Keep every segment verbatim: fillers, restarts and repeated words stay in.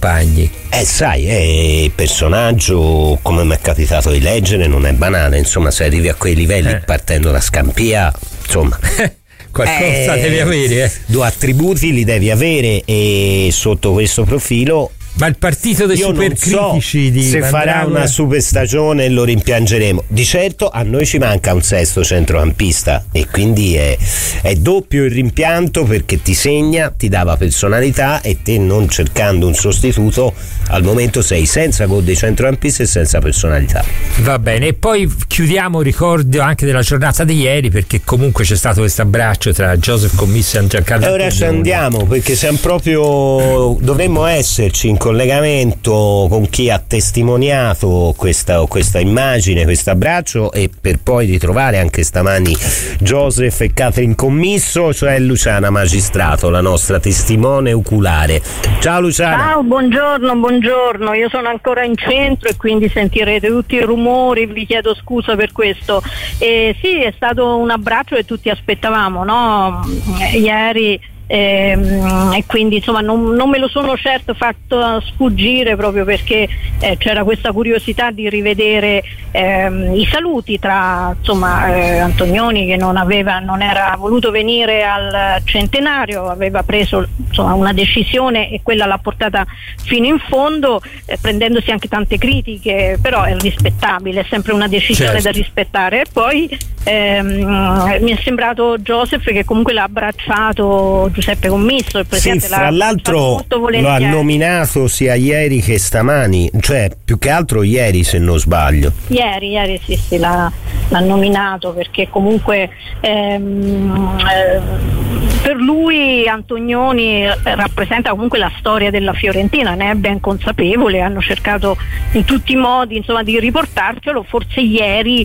compagni. Eh sai, è il personaggio, come mi è capitato di leggere, non è banale, insomma, se arrivi a quei livelli eh. partendo da Scampia, insomma qualcosa eh, devi avere eh. due attributi li devi avere, e sotto questo profilo ma il partito dei supercritici so di se Van farà Damme... una super stagione lo rimpiangeremo. Di certo a noi ci manca un sesto centrocampista, e quindi è, è doppio il rimpianto, perché ti segna, ti dava personalità, e te, non cercando un sostituto, al momento sei senza gol dei centrocampisti e senza personalità. Va bene, e poi chiudiamo, ricordo anche della giornata di ieri, perché comunque c'è stato questo abbraccio tra Joseph Commisso e Giancarlo Antonio. E ora ci andiamo, perché siamo proprio, dovremmo esserci in collegamento con chi ha testimoniato questa, questa immagine, questo abbraccio, e per poi ritrovare anche stamani Joseph e Catherine Commisso, cioè Luciana Magistrato, la nostra testimone oculare. Ciao Luciana. Ciao, buongiorno, buongiorno. Io sono ancora in centro e quindi sentirete tutti i rumori, vi chiedo scusa per questo. E sì, è stato un abbraccio che tutti aspettavamo, no? Ieri. E, e quindi insomma non, non me lo sono certo fatto sfuggire, proprio perché eh, c'era questa curiosità di rivedere ehm, i saluti tra insomma eh, Antonioni, che non aveva non era voluto venire al centenario, aveva preso insomma una decisione e quella l'ha portata fino in fondo, eh, prendendosi anche tante critiche, però è rispettabile, è sempre una decisione certo. da rispettare. E poi ehm, mi è sembrato Joseph che comunque l'ha abbracciato Giuseppe Commisso, il presidente. Sì, fra l'altro lo ha nominato sia ieri che stamani, cioè più che altro ieri, se non sbaglio. Ieri, ieri sì, sì, l'ha, l'ha nominato, perché comunque ehm, eh, per lui Antonioni rappresenta comunque la storia della Fiorentina, ne è ben consapevole, hanno cercato in tutti i modi insomma di riportarcelo. Forse ieri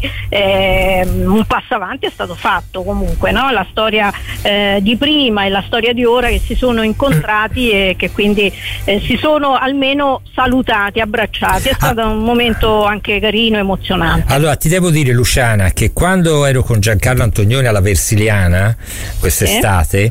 eh, un passo avanti è stato fatto comunque, no? La storia eh, di prima e la storia di ora che si sono incontrati e che quindi eh, si sono almeno salutati, abbracciati. È stato ah. un momento anche carino, emozionante. Allora ti devo dire, Luciana, che quando ero con Giancarlo Antonioni alla Versiliana quest'estate,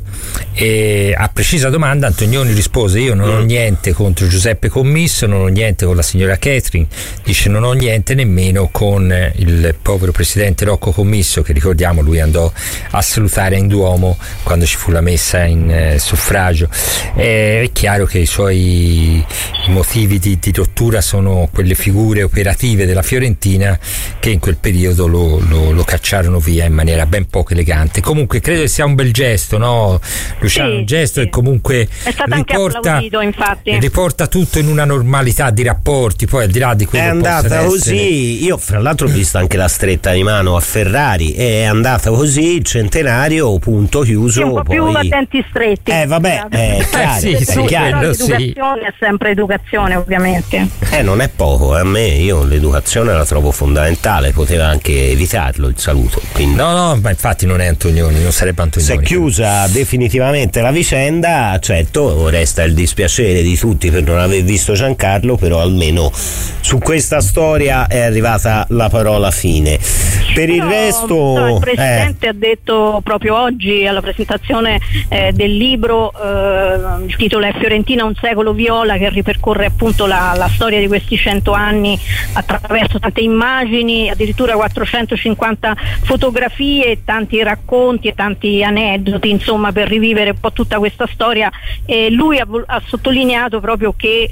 eh? e a precisa domanda Antonioni rispose: io non ho niente contro Giuseppe Commisso, non ho niente con la signora Catherine, dice non ho niente nemmeno con il povero presidente Rocco Commisso, che ricordiamo lui andò a salutare in Duomo quando ci fu la messa in eh, suffragio. Eh, è chiaro che i suoi i motivi di, di rottura sono quelle figure operative della Fiorentina che in quel periodo lo, lo, lo cacciarono via in maniera ben poco elegante. Comunque credo che sia un bel gesto, no Luciano? Sì, un gesto che sì. comunque riporta, infatti. riporta tutto in una normalità di rapporti, poi al di là di quello è andata così essere... io fra l'altro ho visto anche la stretta di mano a Ferrari, è andata così, il centenario, punto, chiuso. Sì, un po' poi... più attenti stretti. Eh vabbè, è chiaro, sì, è sì, chiaro. L'educazione sì. è sempre educazione, ovviamente. Eh, non è poco, a me, io l'educazione la trovo fondamentale, poteva anche evitarlo il saluto. Quindi... No, no, ma infatti non è Antonioni, non sarebbe Antonioni. Si è chiusa definitivamente la vicenda, certo, resta il dispiacere di tutti per non aver visto Giancarlo, però almeno su questa storia è arrivata la parola fine. Per il no, resto... No, il Presidente eh. ha detto proprio oggi alla presentazione eh, del libro, eh, il titolo è Fiorentina un secolo viola, che ripercorre appunto la, la storia di questi cento anni attraverso tante immagini, addirittura quattrocentocinquanta fotografie, tanti racconti e tanti aneddoti, insomma, per rivivere un po' tutta questa storia. E lui ha, ha sottolineato proprio che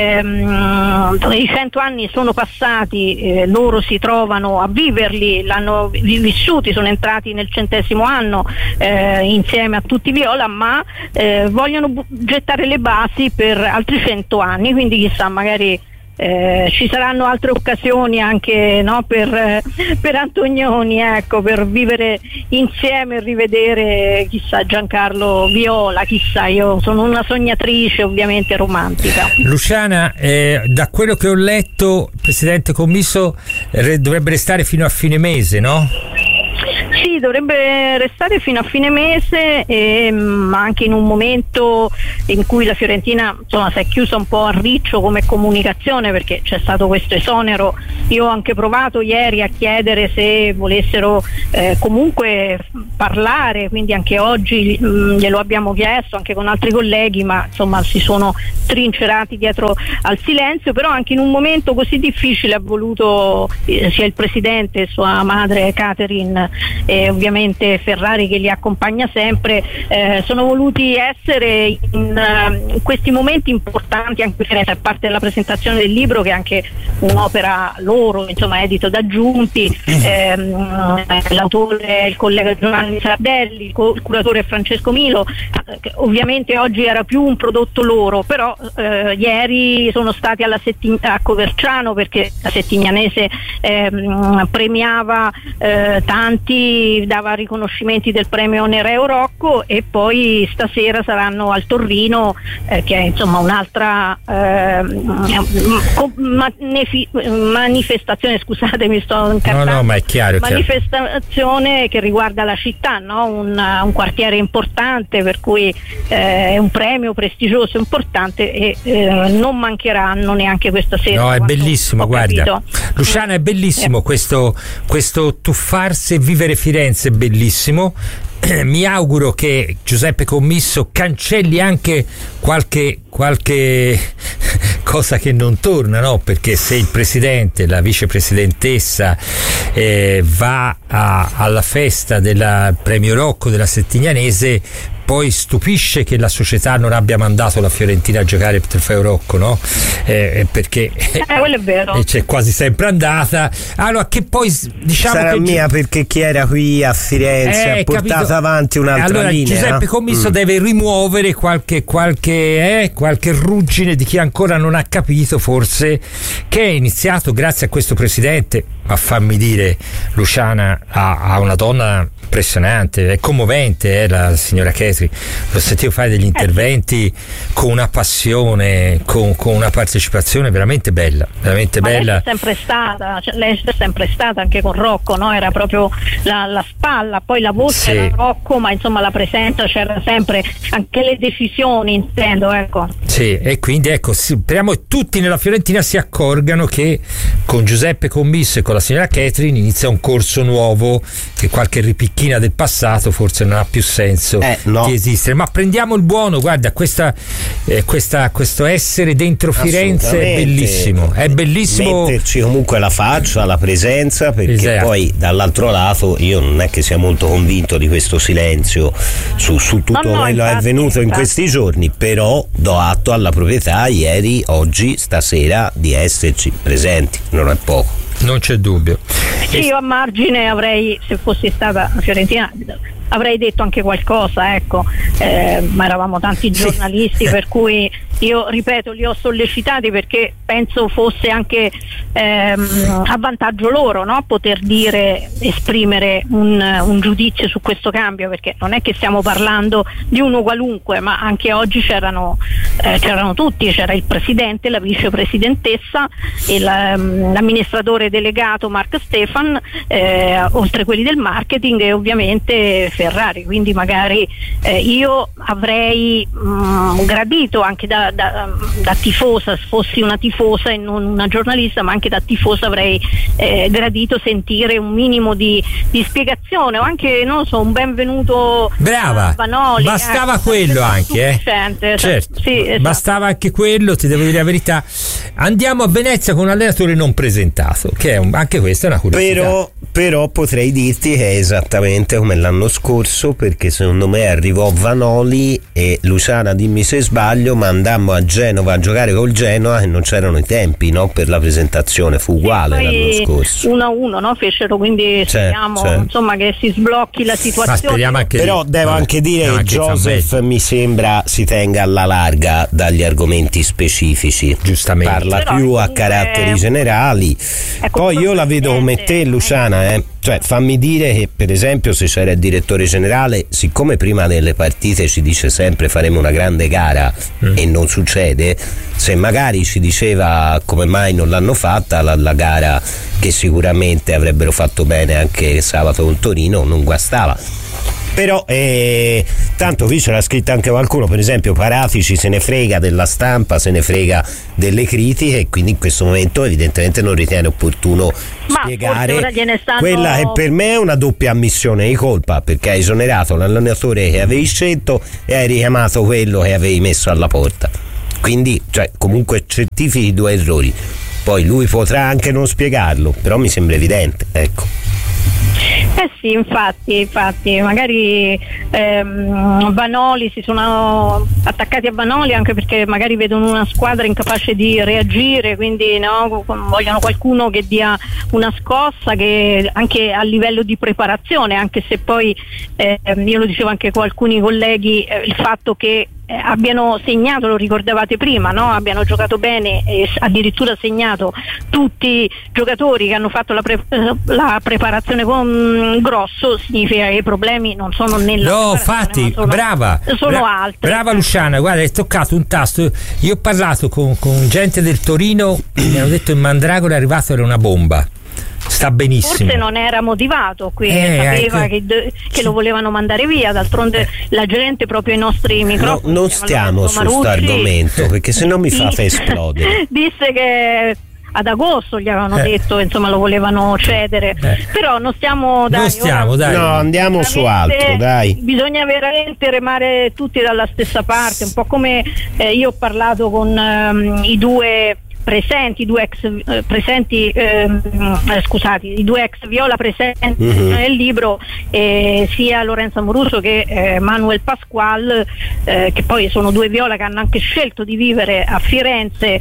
ehm, i cento anni sono passati, eh, loro si trovano a viverli, l'hanno vissuti, sono entrati nel centesimo anno eh, insieme a tutti Viola, ma eh, vogliono bu- gettare le basi per altri cento anni, quindi chissà, magari Eh, ci saranno altre occasioni anche, no, per, eh, per Antonioni, ecco, per vivere insieme e rivedere, chissà, Giancarlo Viola, chissà, io sono una sognatrice ovviamente romantica. Luciana, eh, da quello che ho letto, il presidente Commisso re- dovrebbe restare fino a fine mese, no? Sì, dovrebbe restare fino a fine mese, eh, ma anche in un momento in cui la Fiorentina insomma si è chiusa un po' a riccio come comunicazione, perché c'è stato questo esonero. Io ho anche provato ieri a chiedere se volessero eh, comunque parlare, quindi anche oggi mh, glielo abbiamo chiesto anche con altri colleghi, ma insomma si sono trincerati dietro al silenzio. Però anche in un momento così difficile ha voluto eh, sia il presidente, sua madre Catherine e ovviamente Ferrari che li accompagna sempre, eh, sono voluti essere in, uh, in questi momenti importanti, anche a parte della presentazione del libro, che è anche un'opera loro, insomma edito da Giunti, ehm, l'autore il collega Giovanni Sardelli, il, co- il curatore Francesco Milo, che ovviamente oggi era più un prodotto loro, però eh, ieri sono stati alla Settig- a Coverciano, perché la Settignanese ehm, premiava eh, tanti, dava riconoscimenti del premio Nereo Rocco, e poi stasera saranno al Torrino, eh, che è insomma un'altra eh, manefi- manifestazione, scusate mi sto incartando, no, no, ma è chiaro, è manifestazione che riguarda la città, no? un, un quartiere importante, per cui eh, è un premio prestigioso, importante, e eh, non mancheranno neanche questa sera. No, è bellissimo, guarda capito. Luciana, è bellissimo eh. questo, questo tuffarsi e vivere Firenze, è bellissimo. Mi auguro che Giuseppe Commisso cancelli anche qualche, qualche cosa che non torna, no? Perché se il presidente, la vicepresidentessa eh, va a, alla festa del premio Rocco della Settignanese, poi stupisce che la società non abbia mandato la Fiorentina a giocare il trofeo Rocco, no? Eh, perché eh, quello è vero. E c'è quasi sempre andata. Allora, che poi diciamo sarà che mia perché chi era qui a Firenze eh, ha portato capito? avanti un'altra allora, linea. Giuseppe Commisso mm. deve rimuovere qualche qualche, eh, qualche ruggine di chi ancora non ha capito, forse, che è iniziato grazie a questo presidente. Ma fammi dire, Luciana ha, ha una donna impressionante, è commovente, eh, la signora Chetri. L'ho sentito fare degli interventi con una passione, con, con una partecipazione veramente bella, veramente Ma bella. Lei è sempre stata, cioè, lei è sempre stata anche con Rocco, no? Era proprio la, la spalla, poi la voce sì. era Rocco, ma insomma la presenza c'era sempre, anche le decisioni, intendo, ecco. Sì, e quindi ecco, speriamo che tutti nella Fiorentina si accorgano che con Giuseppe Commisso e con la signora Catherine inizia un corso nuovo, che qualche ripicchina del passato forse non ha più senso eh, no. di esistere. Ma prendiamo il buono, guarda, questa, eh, questa, questo essere dentro Firenze è bellissimo, è bellissimo. Metterci comunque la faccia, la presenza, perché esatto. Poi dall'altro lato io non è che sia molto convinto di questo silenzio su, su tutto no, no, quello che è avvenuto infatti. in questi giorni, però do atto alla proprietà ieri, oggi, stasera di esserci presenti, non è poco. Non c'è dubbio. Sì, io a margine avrei, se fossi stata Fiorentina, avrei detto anche qualcosa, ecco, eh, ma eravamo tanti giornalisti, per cui io ripeto, li ho sollecitati perché penso fosse anche ehm, a vantaggio loro, no? Poter dire, esprimere un, un giudizio su questo cambio, perché non è che stiamo parlando di uno qualunque, ma anche oggi c'erano, eh, c'erano tutti, c'era il presidente, la vicepresidentessa e la, l'amministratore delegato Mark Stefan, eh, oltre quelli del marketing e ovviamente Ferrari, quindi magari eh, io avrei mh, gradito anche da Da, da tifosa, se fossi una tifosa e non una giornalista, ma anche da tifosa avrei eh, gradito sentire un minimo di, di spiegazione, o anche, non so, un benvenuto brava a Vanoli, bastava ecco, quello anche eh. certo, sì, esatto. Bastava anche quello, ti devo dire la verità. Andiamo a Venezia con un allenatore non presentato, che è un, anche questa è una curiosità. Però, però potrei dirti che è esattamente come l'anno scorso, perché secondo me arrivò Vanoli e, Luciana dimmi se sbaglio, ma andammo a Genova a giocare col Genoa e non c'erano i tempi, no? Per la presentazione fu uguale l'anno scorso, uno a uno, no? Fecero, quindi speriamo c'è, c'è. insomma che si sblocchi la situazione. Anche però di, devo vabbè, anche dire che anche Joseph mi sembra si tenga alla larga dagli argomenti specifici, giustamente parla però più comunque, a caratteri generali. Poi io la vedo come te, Luciana, eh. Cioè, fammi dire che per esempio se c'era il direttore generale, siccome prima delle partite ci dice sempre faremo una grande gara mm. e non succede, se magari ci diceva come mai non l'hanno fatta la, la gara che sicuramente avrebbero fatto bene anche sabato con Torino, non guastava. Però eh, tanto qui ce l'ha scritto anche qualcuno, per esempio Paratici se ne frega della stampa, se ne frega delle critiche, e quindi in questo momento evidentemente non ritiene opportuno Ma spiegare stanno... quella che per me è una doppia ammissione di colpa, perché hai esonerato l'allenatore che avevi scelto e hai richiamato quello che avevi messo alla porta. Quindi, cioè, comunque certifichi due errori. Poi lui potrà anche non spiegarlo, però mi sembra evidente, ecco. Eh sì, infatti, infatti, magari ehm, Vanoli, si sono attaccati a Vanoli anche perché magari vedono una squadra incapace di reagire, quindi no, vogliono qualcuno che dia una scossa, che anche a livello di preparazione, anche se poi eh, io lo dicevo anche con alcuni colleghi, eh, il fatto che eh, abbiano segnato, lo ricordavate prima, no? Abbiano giocato bene e addirittura segnato tutti i giocatori che hanno fatto la, pre- la preparazione con Grosso, significa che i problemi non sono nella no, infatti, sono, brava sono bra- altri. Brava Luciana, guarda, hai toccato un tasto. Io ho parlato con, con gente del Torino, mi hanno detto il Mandragora è arrivato, era una bomba, sta benissimo. Forse non era motivato qui, eh, sapeva ecco. che, che lo volevano mandare via, d'altronde la gente proprio i nostri microfoni. No, non stiamo su questo argomento, perché se no mi fate esplodere. Disse che ad agosto gli avevano eh. detto, insomma, lo volevano cedere, eh. però non stiamo, dai, non stiamo, ora, dai. No, andiamo su altro, dai. Bisogna veramente remare tutti dalla stessa parte, un po' come eh, io ho parlato con um, i due presenti, i due ex eh, presenti ehm, eh, scusati, i due ex Viola presenti uh-huh. nel libro, eh, sia Lorenzo Amoruso che eh, Manuel Pasqual, eh, che poi sono due Viola che hanno anche scelto di vivere a Firenze.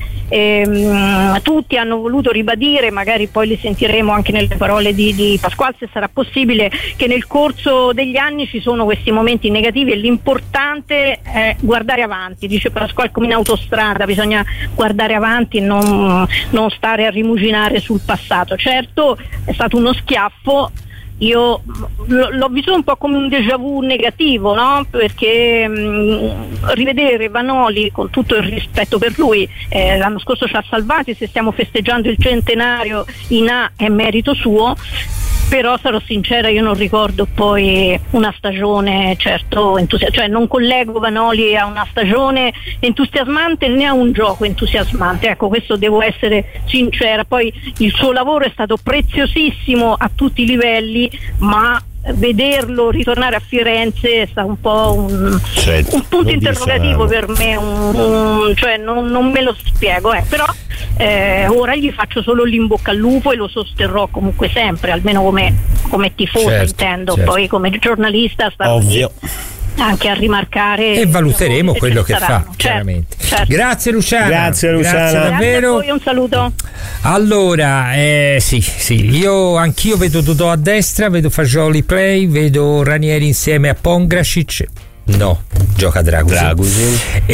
Ehm, tutti hanno voluto ribadire, magari poi li sentiremo anche nelle parole di, di Pasqual se sarà possibile, che nel corso degli anni ci sono questi momenti negativi e l'importante è guardare avanti. Dice Pasqual, come in autostrada bisogna guardare avanti e non, non stare a rimuginare sul passato. Certo, è stato uno schiaffo, io l'ho vissuto un po' come un déjà vu negativo, no? Perché mh, rivedere Vanoli, con tutto il rispetto per lui, eh, l'anno scorso ci ha salvati, se stiamo festeggiando il centenario in A è merito suo, però sarò sincera, io non ricordo poi una stagione certo entusiasmante, cioè non collego Vanoli a una stagione entusiasmante né a un gioco entusiasmante, ecco, questo devo essere sincera. Poi il suo lavoro è stato preziosissimo a tutti i livelli, ma vederlo ritornare a Firenze è stato un po' un, certo, un punto interrogativo per me, un, un, cioè non, non me lo spiego, eh, però eh, ora gli faccio solo l'in bocca al lupo e lo sosterrò comunque sempre, almeno come, come tifoso, certo, intendo, certo. Poi come giornalista sta ovvio anche a rimarcare e valuteremo quello che saranno. fa, chiaramente. Certo, certo. Grazie Luciana. Grazie Luciana. Grazie davvero. Grazie a voi, un saluto. Allora, eh, sì, sì, io anch'io vedo Dodò a destra, vedo Fagioli play, vedo Ranieri insieme a Pongracic. No, gioca Dragusin. Dragusin.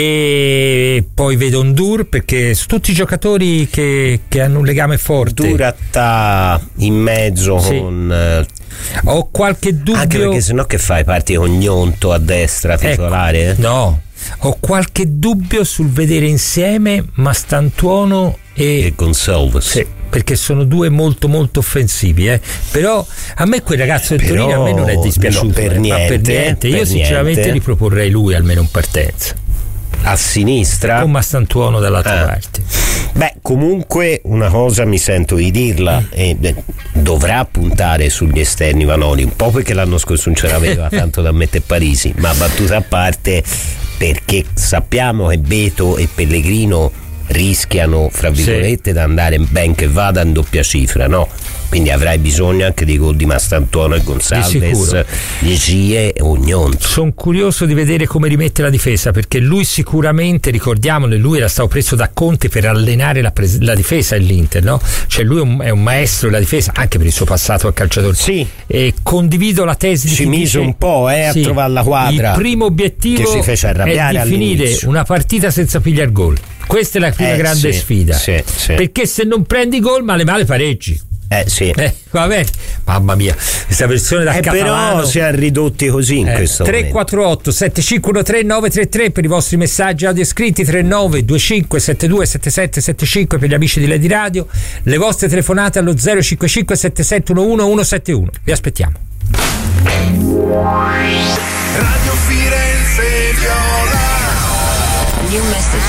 E poi vedo Ndur, perché su tutti i giocatori che, che hanno un legame forte. Duratta in mezzo, sì, con eh, ho qualche dubbio, anche perché sennò che fai, parti con Gnonto a destra titolare? Ecco, no, ho qualche dubbio sul vedere insieme Mastantuono e, e Gonçalves, sì, perché sono due molto molto offensivi, eh. Però a me quel ragazzo del Però, Torino a me non è dispiaciuto, no, per, eh, niente, ma per niente. Io per sinceramente niente. riproporrei lui almeno in partenza a sinistra con Mastantuono dall'altra ah. parte. Beh, comunque una cosa mi sento di dirla, mm. e beh, dovrà puntare sugli esterni Vanoli, un po' perché l'anno scorso non ce l'aveva tanto da mettere Parisi, ma battuta a parte, perché sappiamo che Beto e Pellegrino rischiano, fra virgolette, sì, di andare ben che vada in doppia cifra, no? Quindi avrai bisogno anche dei gol di Mastantuono e Gonçalves, di Gie e Gnonto. Sono curioso di vedere come rimette la difesa, perché lui sicuramente, ricordiamolo, lui era stato preso da Conte per allenare la, pres- la difesa dell'Inter, no? Cioè lui è un, è un maestro della difesa, anche per il suo passato al calciatore. Sì. E condivido la tesi. Ci mise un po' eh, sì, a trovare la quadra. Il primo obiettivo che si fece arrabbiare è di finire all'inizio. una partita senza pigliare gol. Questa è la prima eh, grande sì, sfida, sì, sì. Perché se non prendi gol, male male pareggi. Eh sì. Eh, vabbè, mamma mia, questa versione da eh, catalano. Però si è ridotti così in eh, questo tre quattro otto sette cinque uno tre nove tre tre per i vostri messaggi audio scritti, tre nove due cinque sette due sette sette sette cinque per gli amici di Lady Radio, le vostre telefonate allo zero cinque cinque sette sette uno uno uno sette uno. Vi aspettiamo. Radio Firenze Viola. New message.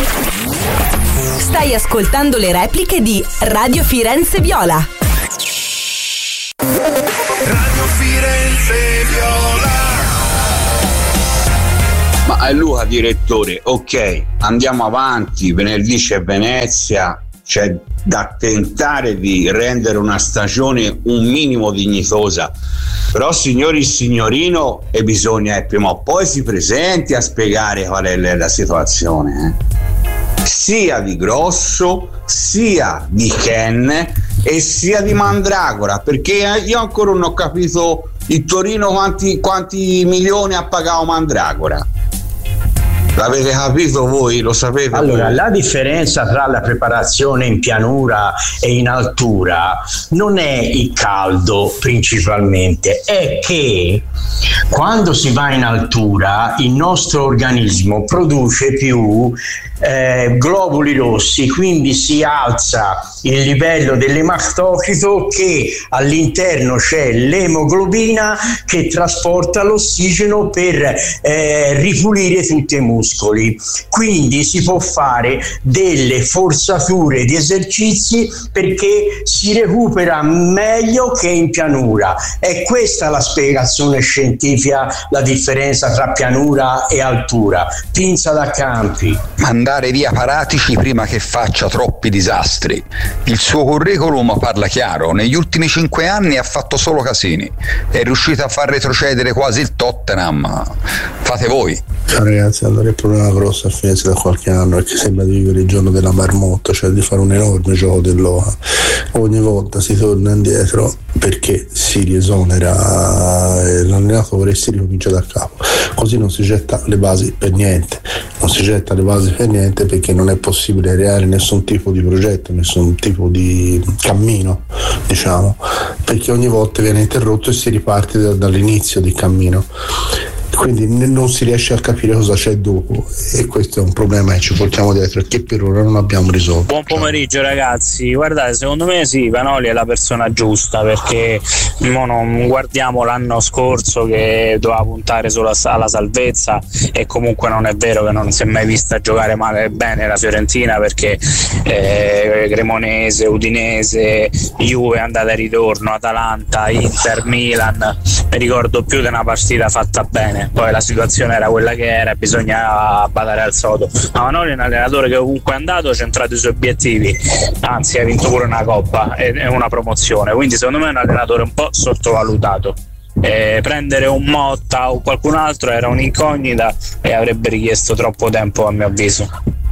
Stai ascoltando le repliche di Radio Firenze Viola. Radio Firenze Viola. Ma Luca direttore, ok, andiamo avanti, venerdì c'è Venezia, c'è da tentare di rendere una stagione un minimo dignitosa, però signori il signorino, e bisogna che prima o poi si presenti a spiegare qual è la situazione, eh? Sia di Grosso, sia di Ken e sia di Mandragora, perché io ancora non ho capito il Torino quanti, quanti milioni ha pagato Mandragora. L'avete capito voi? Lo sapete? Allora, voi? La differenza tra la preparazione in pianura e in altura non è il caldo principalmente, è che quando si va in altura il nostro organismo produce più eh, globuli rossi, quindi si alza il livello dell'ematocrito, che all'interno c'è l'emoglobina che trasporta l'ossigeno per eh, ripulire tutti i muscoli. Quindi si può fare delle forzature di esercizi perché si recupera meglio che in pianura. È questa la spiegazione scientifica, la differenza tra pianura e altura. Pinza da Campi. Mandare via Paratici prima che faccia troppi disastri. Il suo curriculum parla chiaro, negli ultimi cinque anni ha fatto solo casini, è riuscito a far retrocedere quasi il Tottenham. Fate voi. Ciao ragazzi, allora il problema grosso a Firenze da qualche anno è che sembra di vivere il giorno della marmotta, cioè di fare un enorme gioco dell'Oa. Ogni volta si torna indietro perché si riesonera l'allenatore e si ricomincia da capo. Così non si getta le basi per niente, non si getta le basi per niente perché non è possibile creare nessun tipo di progetto, nessun tipo di cammino, diciamo, perché ogni volta viene interrotto e si riparte da, dall'inizio del cammino. Quindi non si riesce a capire cosa c'è dopo e questo è un problema che ci portiamo dietro e che per ora non abbiamo risolto. Buon pomeriggio ragazzi, guardate, secondo me sì, Vanoli è la persona giusta, perché mo non guardiamo l'anno scorso che doveva puntare solo alla salvezza, e comunque non è vero che non si è mai vista giocare male bene la Fiorentina, perché eh, Cremonese, Udinese, Juve, andata e ritorno, Atalanta, Inter, Milan, mi ricordo più di una partita fatta bene. Poi la situazione era quella che era, bisogna badare al sodo. Ma Manoli è un allenatore che ovunque è andato ha centrato i suoi obiettivi, anzi ha vinto pure una coppa e una promozione, quindi secondo me è un allenatore un po' sottovalutato. Eh, prendere un Motta o qualcun altro era un'incognita e avrebbe richiesto troppo tempo, a mio avviso.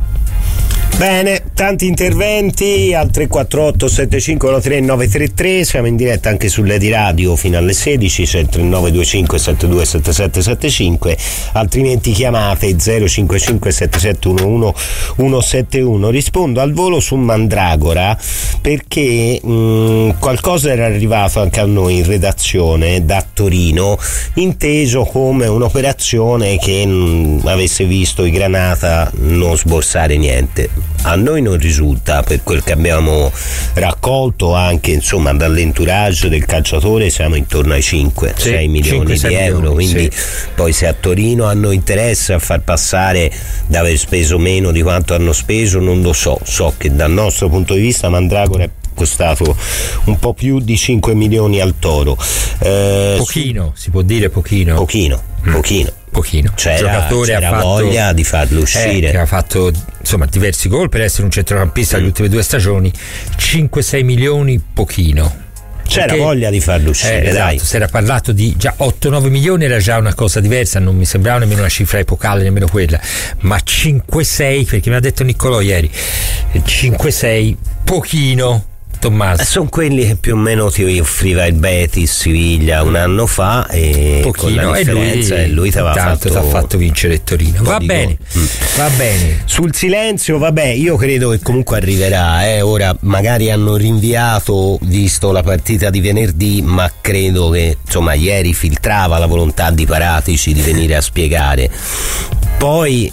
Bene, tanti interventi al tre quattro otto sette cinque uno tre nove tre tre, siamo in diretta anche sulle di radio fino alle sedici, c'è il tre nove due cinque sette due sette sette sette cinque, altrimenti chiamate zero cinque cinque sette sette uno uno uno sette uno. Rispondo al volo su Mandragora perché mh, qualcosa era arrivato anche a noi in redazione da Torino, inteso come un'operazione che mh, avesse visto i Granata non sborsare niente. A noi non risulta, per quel che abbiamo raccolto anche insomma dall'entourage del calciatore, siamo intorno ai cinque sei milioni di euro, quindi sì. Poi se a Torino hanno interesse a far passare da aver speso meno di quanto hanno speso non lo so, so che dal nostro punto di vista Mandragora è costato un po' più di cinque milioni al Toro. Eh, pochino, su... si può dire pochino. Pochino, mm. pochino. Pochino. C'era, il giocatore c'era ha fatto, voglia di farlo uscire, eh, che ha fatto insomma diversi gol per essere un centrocampista delle mm. ultime due stagioni. cinque sei milioni pochino. C'era perché, voglia di farlo uscire, eh, dai. Esatto, si era parlato di già otto nove milioni, era già una cosa diversa, non mi sembrava nemmeno una cifra epocale, nemmeno quella, ma cinque sei, perché mi ha detto Niccolò ieri, cinque sei pochino. Tommaso. Sono quelli che più o meno ti offriva il Betis Siviglia un anno fa e pochino, con la differenza e lui, lui ti aveva fatto, fatto vincere il Torino. Va bene, mm. va bene. Sul silenzio, vabbè, io credo che comunque arriverà, eh. Ora magari hanno rinviato visto la partita di venerdì, ma credo che insomma ieri filtrava la volontà di Paratici di venire a spiegare. Poi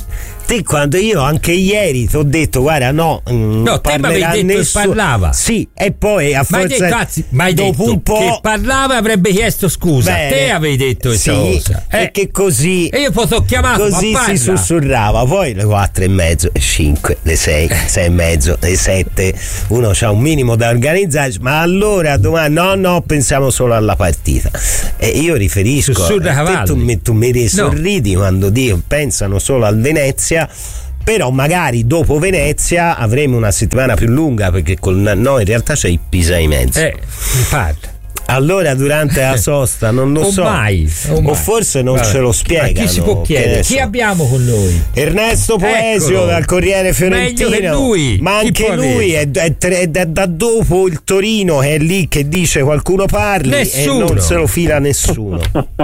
te quando io anche ieri ti ho detto guarda no, no te mi avevi detto nessuno. Che parlava, sì, e poi a ma forza detto, ma hai dopo detto un po' che parlava avrebbe chiesto scusa. Bene. Te avevi detto questa sì, cosa eh. E che così e io poi ti ho chiamato, così si sussurrava, poi le quattro e mezzo, le cinque, le sei, sei e mezzo, le sette, uno c'ha un minimo da organizzare, ma allora domani no no pensiamo solo alla partita, e io riferisco a tu, mi, tu mi risorridi no. quando Dio pensano solo al Venezia, però magari dopo Venezia avremo una settimana più lunga, perché con noi in realtà c'è il Pisa in mezzo, eh, mi parla. Allora durante la sosta non lo o so mai, o, o mai. forse non Vabbè. ce lo spiegano. Ma chi si può chiedere? Chi so. abbiamo con noi? Ernesto Poesio, Eccolo. dal Corriere Fiorentino. Meglio che lui. Ma anche lui è, è, è, è da dopo il Torino, che è lì che dice qualcuno parli nessuno. E non se lo fila nessuno.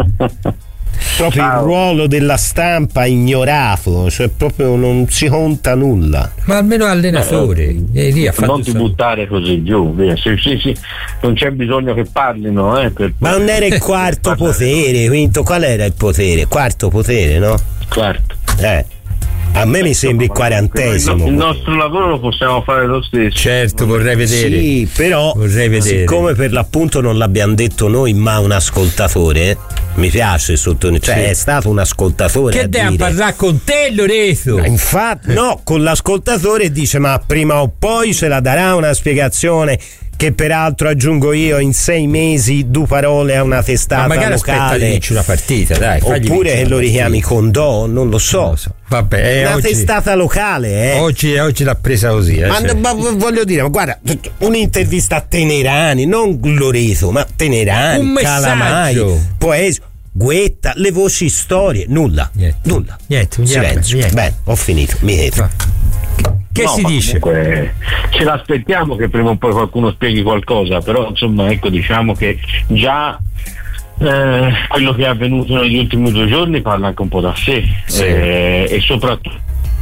Proprio Ciao. Il ruolo della stampa ignorato, cioè proprio non si conta nulla. Ma almeno allenatore eh, e lì ha fatto non ti so. buttare così giù, via. Sì, sì, sì. Non c'è bisogno che parlino, eh, per... Ma non era il quarto potere, quinto, qual era il potere? Quarto potere, no? Quarto. Eh. A me mi sembra il quarantesimo. Il nostro lavoro lo possiamo fare lo stesso. Certo, vorrei vedere. Sì, però vorrei vedere. Siccome per l'appunto non l'abbiamo detto noi, ma un ascoltatore, mi piace sottolineare, cioè sì. È stato un ascoltatore. Che deve parlare con te, Lorenzo? Infatti, no, con l'ascoltatore dice: ma prima o poi ce la darà una spiegazione. Che peraltro aggiungo io, in sei mesi due parole a una testata ma magari locale. Aspetta di vinci una partita, dai. Oppure che lo richiami Condò, non lo so. Non lo so. Vabbè, una oggi, testata locale, eh. Oggi, oggi l'ha presa così. Eh, ma, cioè. ma voglio dire, ma guarda, un'intervista a Tenerani, non Lorenzo, ma Tenerani, un Calamai, Poesio, Guetta, le voci storie, nulla. Niente. Nulla. Niente, silenzio. Niente. Bene, ho finito, mi chiedo. Che no, si dice? Comunque, ce l'aspettiamo che prima o poi qualcuno spieghi qualcosa, però insomma ecco, diciamo che già eh, quello che è avvenuto negli ultimi due giorni parla anche un po' da sé, sì. eh, e soprattutto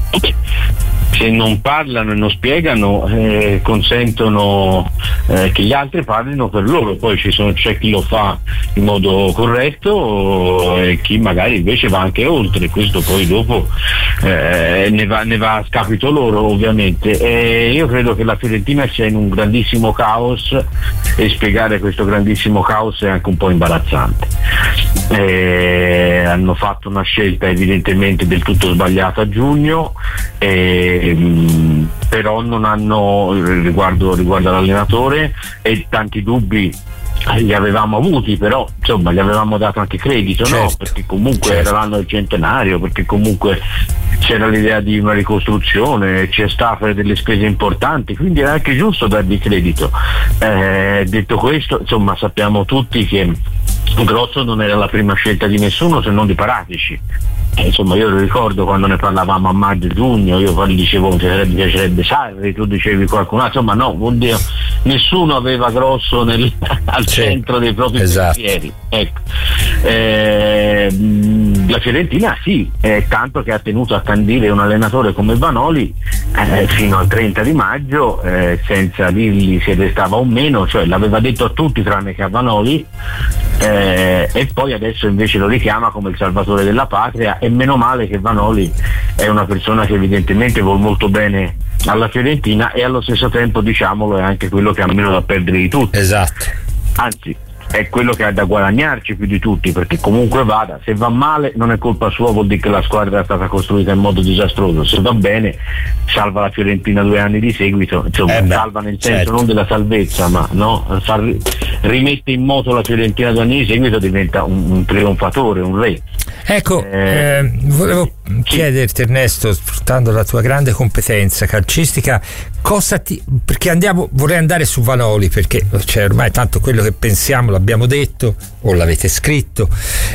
se non parlano e non spiegano eh, consentono eh, che gli altri parlino per loro, poi ci sono, c'è chi lo fa in modo corretto e chi magari invece va anche oltre, questo poi dopo eh, ne, va, ne va a scapito loro ovviamente, e io credo che la Fiorentina sia in un grandissimo caos e spiegare questo grandissimo caos è anche un po' imbarazzante. Eh, hanno fatto una scelta evidentemente del tutto sbagliata a giugno, eh, però non hanno riguardo, riguardo all'allenatore, e tanti dubbi li avevamo avuti, però insomma gli avevamo dato anche credito, certo, no? Perché comunque certo. era l'anno del centenario, perché comunque c'era l'idea di una ricostruzione, c'è sta per delle spese importanti, quindi era anche giusto dargli credito. Eh, detto questo, insomma sappiamo tutti che Grosso non era la prima scelta di nessuno se non di Paratici. Eh, insomma io lo ricordo quando ne parlavamo a maggio giugno, io poi dicevo mi piacerebbe, piacerebbe Sarri, tu dicevi qualcun altro, insomma no, oddio, nessuno aveva Grosso nel, al sì, centro dei propri esatto. pensieri, ecco. Eh, la Fiorentina sì, eh, tanto che ha tenuto a candire un allenatore come Vanoli eh, fino al trenta di maggio eh, senza dirgli se restava o meno, cioè l'aveva detto a tutti tranne che a Vanoli, eh, e poi adesso invece lo richiama come il salvatore della patria, e meno male che Vanoli è una persona che evidentemente vuol molto bene alla Fiorentina, e allo stesso tempo, diciamolo, è anche quello che ha meno da perdere di tutti. Esatto. Anzi, è quello che ha da guadagnarci più di tutti, perché comunque vada, se va male non è colpa sua, vuol dire che la squadra è stata costruita in modo disastroso, se va bene salva la Fiorentina due anni di seguito, insomma, eh beh, salva nel senso certo. non della salvezza, ma no, far, rimette in moto la Fiorentina due anni di seguito, diventa un, un trionfatore, un re. Ecco, eh, eh, volevo sì. chiederti, Ernesto, sfruttando la tua grande competenza calcistica, cosa ti, perché andiamo, vorrei andare su Vanoli, perché cioè, ormai tanto quello che pensiamo l'abbiamo detto o l'avete scritto,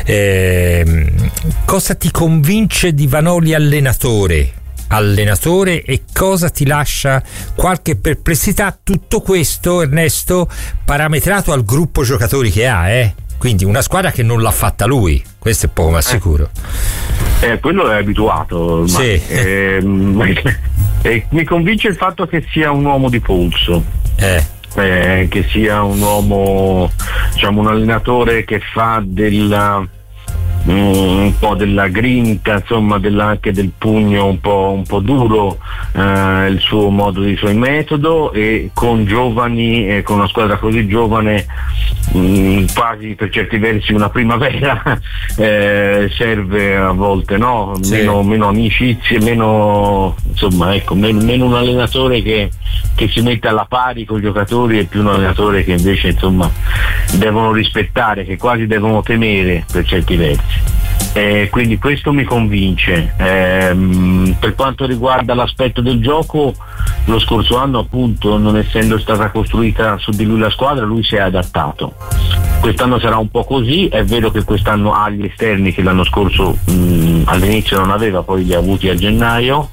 eh, cosa ti convince di Vanoli allenatore? allenatore e cosa ti lascia qualche perplessità? Tutto questo, Ernesto, parametrato al gruppo giocatori che ha, eh? Quindi una squadra che non l'ha fatta lui, questo è poco ma sicuro. Eh, quello è abituato ormai. Sì. Eh, eh, mi convince il fatto che sia un uomo di polso, eh. Eh, che sia un uomo, diciamo un allenatore che fa del un po' della grinta, insomma, della, anche del pugno un po', un po' duro, eh, il suo modo, il suo metodo, e con giovani, eh, con una squadra così giovane, mh, quasi per certi versi una primavera, eh, serve a volte, no? Sì. Meno, meno amicizie, meno, insomma, ecco, meno, meno un allenatore che, che si mette alla pari con i giocatori, e più un allenatore che invece, insomma, devono rispettare, che quasi devono temere per certi versi. Eh, quindi questo mi convince. Eh, per quanto riguarda l'aspetto del gioco, lo scorso anno, appunto, non essendo stata costruita su di lui la squadra, lui si è adattato. Quest'anno sarà un po' così, è vero che quest'anno ha gli esterni che l'anno scorso mh, all'inizio non aveva, poi li ha avuti a gennaio.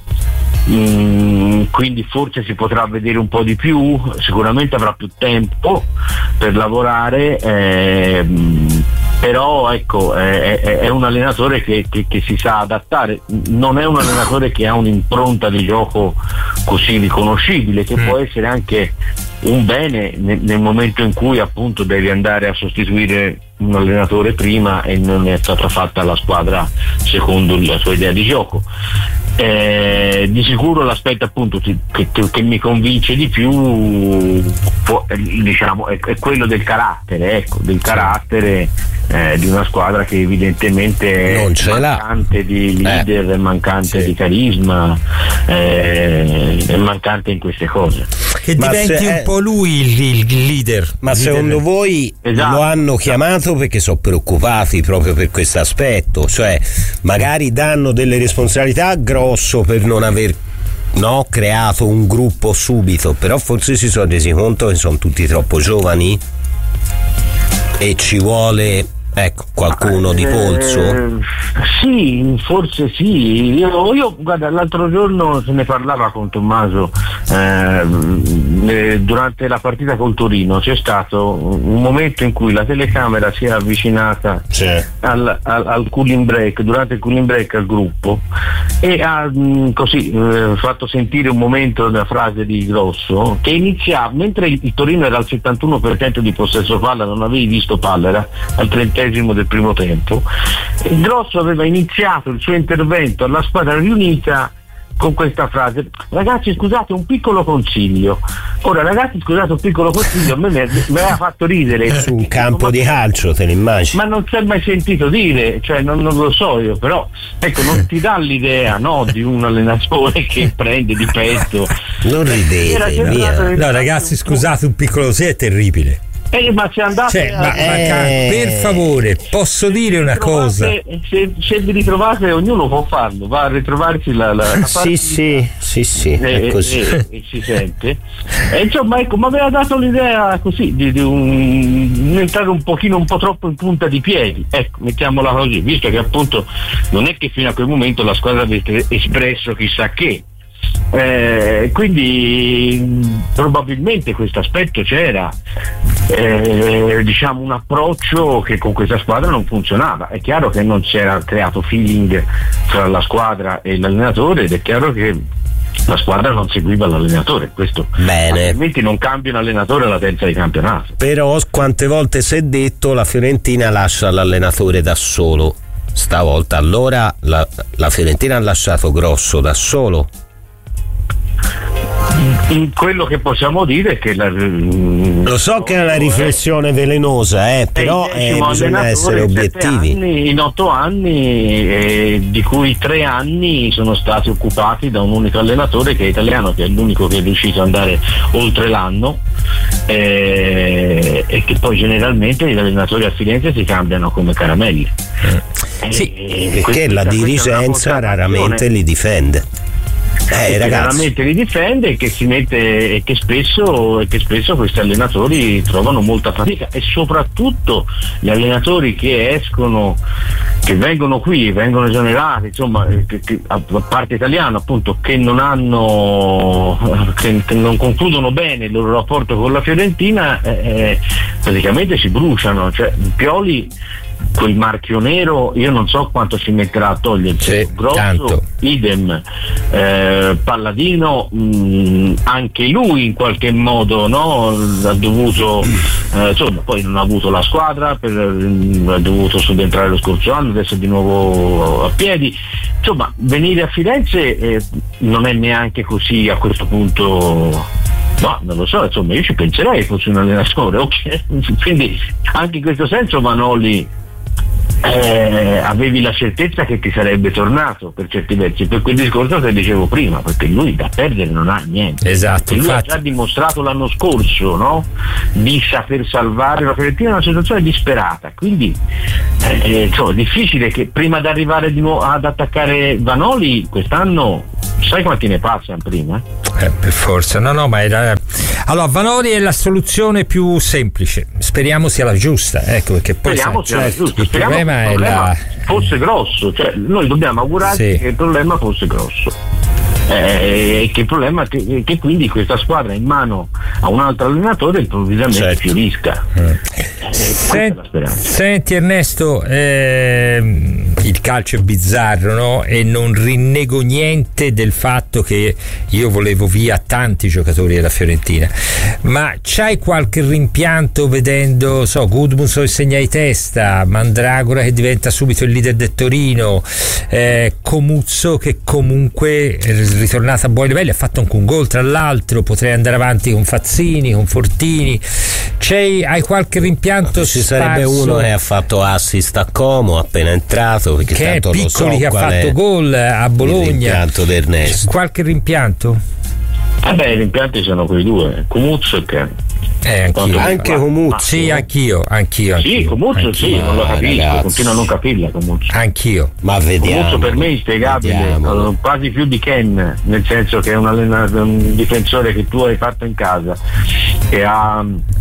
Mm, quindi forse si potrà vedere un po' di più, sicuramente avrà più tempo per lavorare, ehm, però ecco, è, è, è un allenatore che, che, che si sa adattare, non è un allenatore che ha un'impronta di gioco così riconoscibile, che mm. può essere anche un bene nel, nel momento in cui, appunto, devi andare a sostituire un allenatore prima e non è stata fatta la squadra secondo la sua idea di gioco. Eh, di sicuro l'aspetto, appunto, che, che, che mi convince di più, può, diciamo, è, è quello del carattere, ecco, del carattere eh, di una squadra che evidentemente non è mancante l'ha. di leader, eh. è mancante sì. di carisma, eh, è mancante in queste cose. Che diventi se, un po' lui il, il leader. Ma il secondo leader. voi esatto. lo hanno chiamato perché sono preoccupati proprio per questo aspetto? Cioè, magari danno delle responsabilità grosso per non aver no, creato un gruppo subito, però forse si sono resi conto che sono tutti troppo giovani e ci vuole, ecco, qualcuno di polso? Eh, sì, forse sì. Io, io guarda, l'altro giorno se ne parlava con Tommaso, eh, durante la partita col Torino c'è stato un momento in cui la telecamera si è avvicinata al, al, al cooling break, durante il cooling break al gruppo, e ha mh, così eh, fatto sentire un momento della frase di Grosso che iniziava, mentre il, il Torino era al settantuno per cento di possesso palla, non avevi visto palla, era al trentesimo del primo tempo, e Grosso aveva iniziato il suo intervento alla squadra riunita con questa frase: ragazzi, scusate, un piccolo consiglio. Ora, ragazzi, scusate, un piccolo consiglio, a me mi aveva fatto ridere. Su un campo di calcio, te ne immagini? Ma non si è mai sentito dire, cioè non, non lo so io, però ecco, non ti dà l'idea, no, di un allenatore che prende di petto. Non ridete, via. No, ragazzi, scusate, un piccolo sì, è terribile. Eh, ma se andate cioè, a... ma, eh... ma per favore, posso dire una cosa? Se, se vi ritrovate, ognuno può farlo, va a ritrovarsi la, la, la sì, sì, sì, sì, e, è così. E, e si sente. E insomma, ecco, mi aveva dato l'idea così di, di, un, di entrare un pochino, un po' troppo in punta di piedi, ecco, mettiamola così, visto che appunto non è che fino a quel momento la squadra avesse espresso chissà che. Eh, quindi probabilmente questo aspetto c'era, eh, diciamo un approccio che con questa squadra non funzionava. È chiaro che non si era creato feeling tra la squadra e l'allenatore, ed è chiaro che la squadra non seguiva l'allenatore, questo bene, altrimenti non cambia un allenatore alla terza di campionato. Però quante volte si è detto la Fiorentina lascia l'allenatore da solo, stavolta allora la, la Fiorentina ha lasciato Grosso da solo. In quello che possiamo dire è che la, lo so che è una riflessione velenosa, eh, però eh, bisogna essere obiettivi. Anni, in otto anni, eh, di cui tre anni sono stati occupati da un unico allenatore che è italiano, che è l'unico che è riuscito ad andare oltre l'anno, eh, e che poi generalmente gli allenatori a Firenze si cambiano come caramelli. Eh, sì, eh, perché la dirigenza raramente li difende. Eh, che veramente li difende e che si mette, e che spesso e che spesso questi allenatori trovano molta fatica, e soprattutto gli allenatori che escono, che vengono qui, vengono esonerati, insomma, che, che, a parte italiano appunto, che non hanno che, che non concludono bene il loro rapporto con la Fiorentina, eh, praticamente si bruciano. Cioè Pioli quel marchio nero io non so quanto ci metterà a togliersi. Sì, Grosso, tanto. idem. eh, Palladino mh, anche lui in qualche modo, no, ha dovuto eh, insomma, poi non ha avuto la squadra per, mh, ha dovuto subentrare lo scorso anno, adesso è di nuovo a piedi, insomma venire a Firenze eh, non è neanche così a questo punto. No, non lo so, insomma io ci penserei fossi un allenatore, ok? Quindi anche in questo senso Vanoli eh, avevi la certezza che ti sarebbe tornato per certi versi, per quel discorso che dicevo prima, perché lui da perdere non ha niente. Esatto, lui infatti. ha già dimostrato l'anno scorso, no? Di saper salvare la Fiorentina in una situazione disperata, quindi eh, insomma, è difficile che prima di arrivare di nuovo ad attaccare Vanoli quest'anno, sai quanti ne passano prima? Eh, per forza, no, no, ma era. Allora, Vanoli è la soluzione più semplice. Speriamo sia la giusta, ecco, perché poi Speriamo sai, sia certo, giusto. il Speriamo problema che il è problema la. fosse grosso, cioè noi dobbiamo augurarci Sì. che il problema fosse grosso. Eh, E che il problema è che, che quindi questa squadra in mano a un altro allenatore improvvisamente Certo. fiorisca. Mm. Eh, Sen- senti Ernesto, ehm, il calcio è bizzarro, no? E non rinnego niente del fatto che io volevo via tanti giocatori della Fiorentina, ma c'hai qualche rimpianto vedendo, so, Gudmundsson che segna di testa, Mandragora che diventa subito il leader del Torino, eh, Comuzzo che comunque è ritornato a buoni livelli, ha fatto anche un gol tra l'altro, potrei andare avanti con Fazzini, con Fortini. C'hai, hai qualche rimpianto? Ci sarebbe sparso? uno che ha fatto assist a Como appena entrato, perché che è tanto lo so Piccoli che ha qual è fatto gol a Bologna. il rimpianto di Ernesto. Qualche rimpianto? Eh beh, i rimpianti sono quei due, Comuzzo e Ken. Eh, anch'io. Anche Ma- Comuzzo? Sì, anch'io, anch'io. Sì, anch'io, Comuzzo sì, anch'io. non lo Ah, capisco, ragazzi. continuo a non capirla Comuzzo. Anch'io. Ma vediamo. Comuzzo per me è inspiegabile, vediamo. eh, quasi più di Ken, nel senso che è un, allenatore, un difensore che tu hai fatto in casa, che ha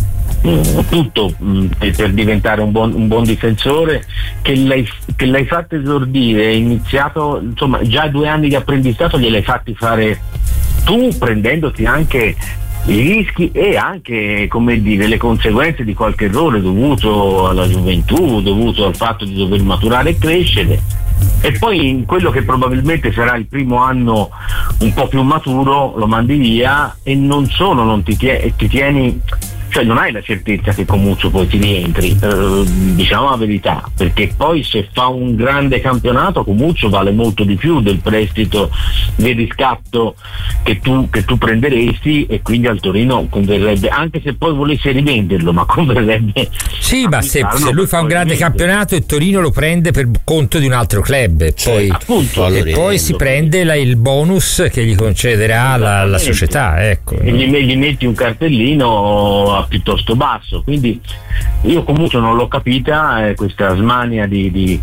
mm, tutto mm, per diventare un buon, un buon difensore, che l'hai, che l'hai fatto esordire, hai iniziato, insomma già due anni di apprendistato gliel'hai fatti fare tu, prendendoti anche i rischi e anche, come dire, le conseguenze di qualche errore dovuto alla gioventù, dovuto al fatto di dover maturare e crescere. E poi in quello che probabilmente sarà il primo anno un po' più maturo lo mandi via e non solo non ti, tie- ti tieni, cioè non hai la certezza che Comuzzo poi ti rientri, eh, diciamo la verità, perché poi se fa un grande campionato Comuzzo vale molto di più del prestito di riscatto che tu, che tu prenderesti, e quindi al Torino converrebbe, anche se poi volesse rivenderlo, ma converrebbe. Sì, ma se, se lui fa un grande campionato il Torino lo prende per conto di un altro club e poi, appunto, e poi si prende la, il bonus che gli concederà la, la società, ecco. E gli, gli metti un cartellino piuttosto basso, quindi io comunque non l'ho capita, eh, questa smania di, di,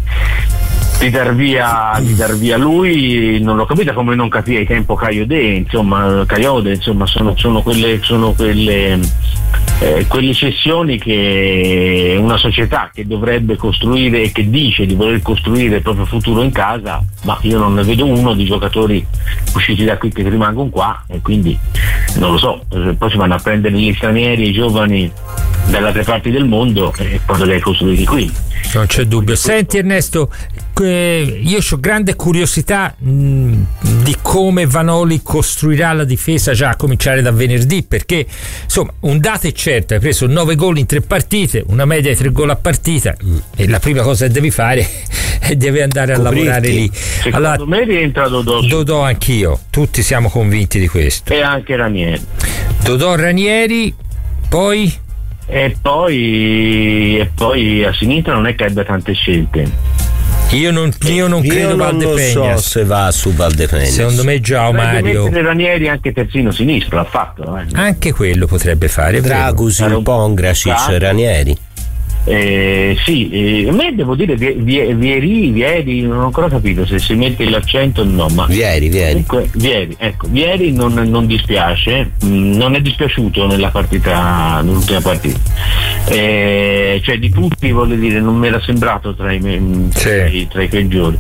di dar via di dar via lui, non l'ho capita, come non capì ai tempo Caiode, insomma Caiode, insomma sono, sono quelle sono quelle eh, quelle cessioni che una società che dovrebbe costruire e che dice di voler costruire il proprio futuro in casa, ma io non ne vedo uno di giocatori usciti da qui che rimangono qua, e quindi non lo so, poi si vanno a prendere gli stranieri, i giovani dalle altre parti del mondo e poi li hai costruiti qui. Non c'è dubbio. Senti Ernesto, eh, io ho grande curiosità mh, di come Vanoli costruirà la difesa già a cominciare da venerdì, perché insomma un dato è certo, hai preso nove gol in tre partite, una media di tre gol a partita, e la prima cosa che devi fare è devi andare a Coprirti. lavorare lì. Secondo Allora, me rientra Dodò. Dodò anch'io, tutti siamo convinti di questo. E anche Ranieri. Dodò, Ranieri, poi E poi, e poi a sinistra non è che abbia tante scelte. Io non, io non Io credo non lo Valdepeñas. so se va su Valdepeñas. Secondo me Joao Potrebbe Mario mettere Ranieri anche terzino sinistro, l'ha fatto. Eh. anche quello potrebbe fare. Dragusin, Pongracic, Ranieri. Eh, sì, eh, a me devo dire Vie- Vie- Vieri, Vieri, non ho ancora capito se si mette l'accento o no, ma Vieri, Vieri. comunque Vieri, ecco, Vieri non, non dispiace, mh, non è dispiaciuto nella partita, nell'ultima partita, eh, cioè di tutti voglio dire non mi era sembrato tra i, me- tra i, tra i peggiori.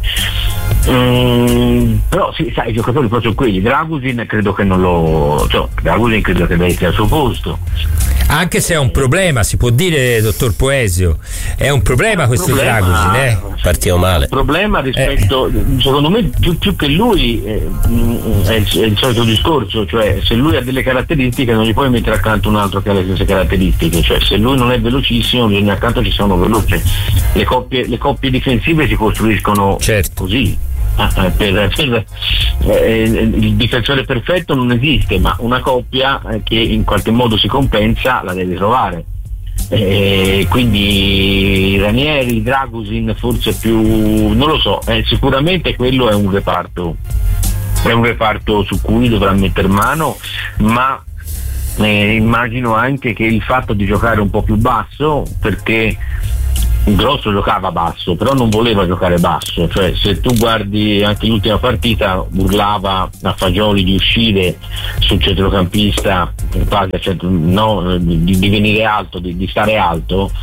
Mm, però sì, sai, i giocatori proprio quelli, Dragusin credo che non lo, cioè, Dragusin credo che deve essere al suo posto. Anche se è un problema, si può dire, dottor Poesio, è un problema questo problema, Dragusin, eh? Partiamo male. Il problema rispetto, eh. secondo me, più, più che lui eh, è, il, è il solito discorso, cioè se lui ha delle caratteristiche non gli puoi mettere accanto un altro che ha le stesse caratteristiche, cioè se lui non è velocissimo bisogna accanto ci sono veloce. Le coppie, le coppie difensive si costruiscono certo. così. Ah, per, per, eh, il difensore perfetto non esiste, ma una coppia eh, che in qualche modo si compensa la deve trovare, eh, quindi Ranieri, Dragusin forse più, non lo so, eh, sicuramente quello è un reparto è un reparto su cui dovrà mettere mano, ma eh, immagino anche che il fatto di giocare un po' più basso, perché Grosso giocava basso, però non voleva giocare basso, cioè se tu guardi anche l'ultima partita urlava a Fagioli di uscire sul centrocampista, cioè, no, di, di venire alto, di, di stare alto,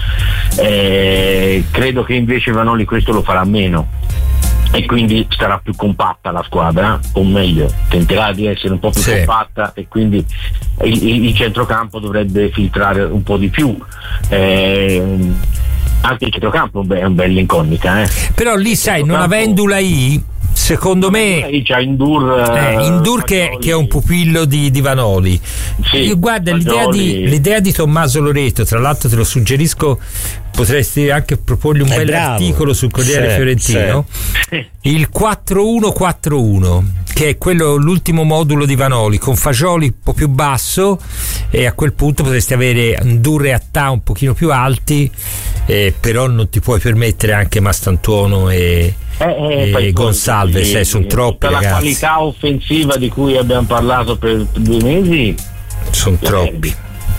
eh, credo che invece Vanoli questo lo farà meno e quindi sarà più compatta la squadra, o meglio tenterà di essere un po' più sì. compatta, e quindi il, il, il centrocampo dovrebbe filtrare un po' di più. eh, Anche il centrocampo è un bel incognita, eh. Però lì sai, non avendo la I, secondo me c'è Indur, eh, Indur che, che è un pupillo di, di Vanoli. Sì, io guarda l'idea di, l'idea di Tommaso Loreto, tra l'altro te lo suggerisco, potresti anche proporgli un è bel bravo. articolo sul Corriere sì, Fiorentino, sì. il quattro uno quattro uno, che è quello, l'ultimo modulo di Vanoli, con Fagioli un po' più basso, e a quel punto potresti avere Indur e Attà un pochino più alti, eh, però non ti puoi permettere anche Mastantuono e, eh, eh, e Gonsalves, eh, sono troppi la ragazzi. qualità offensiva di cui abbiamo parlato per due mesi sono eh, troppi.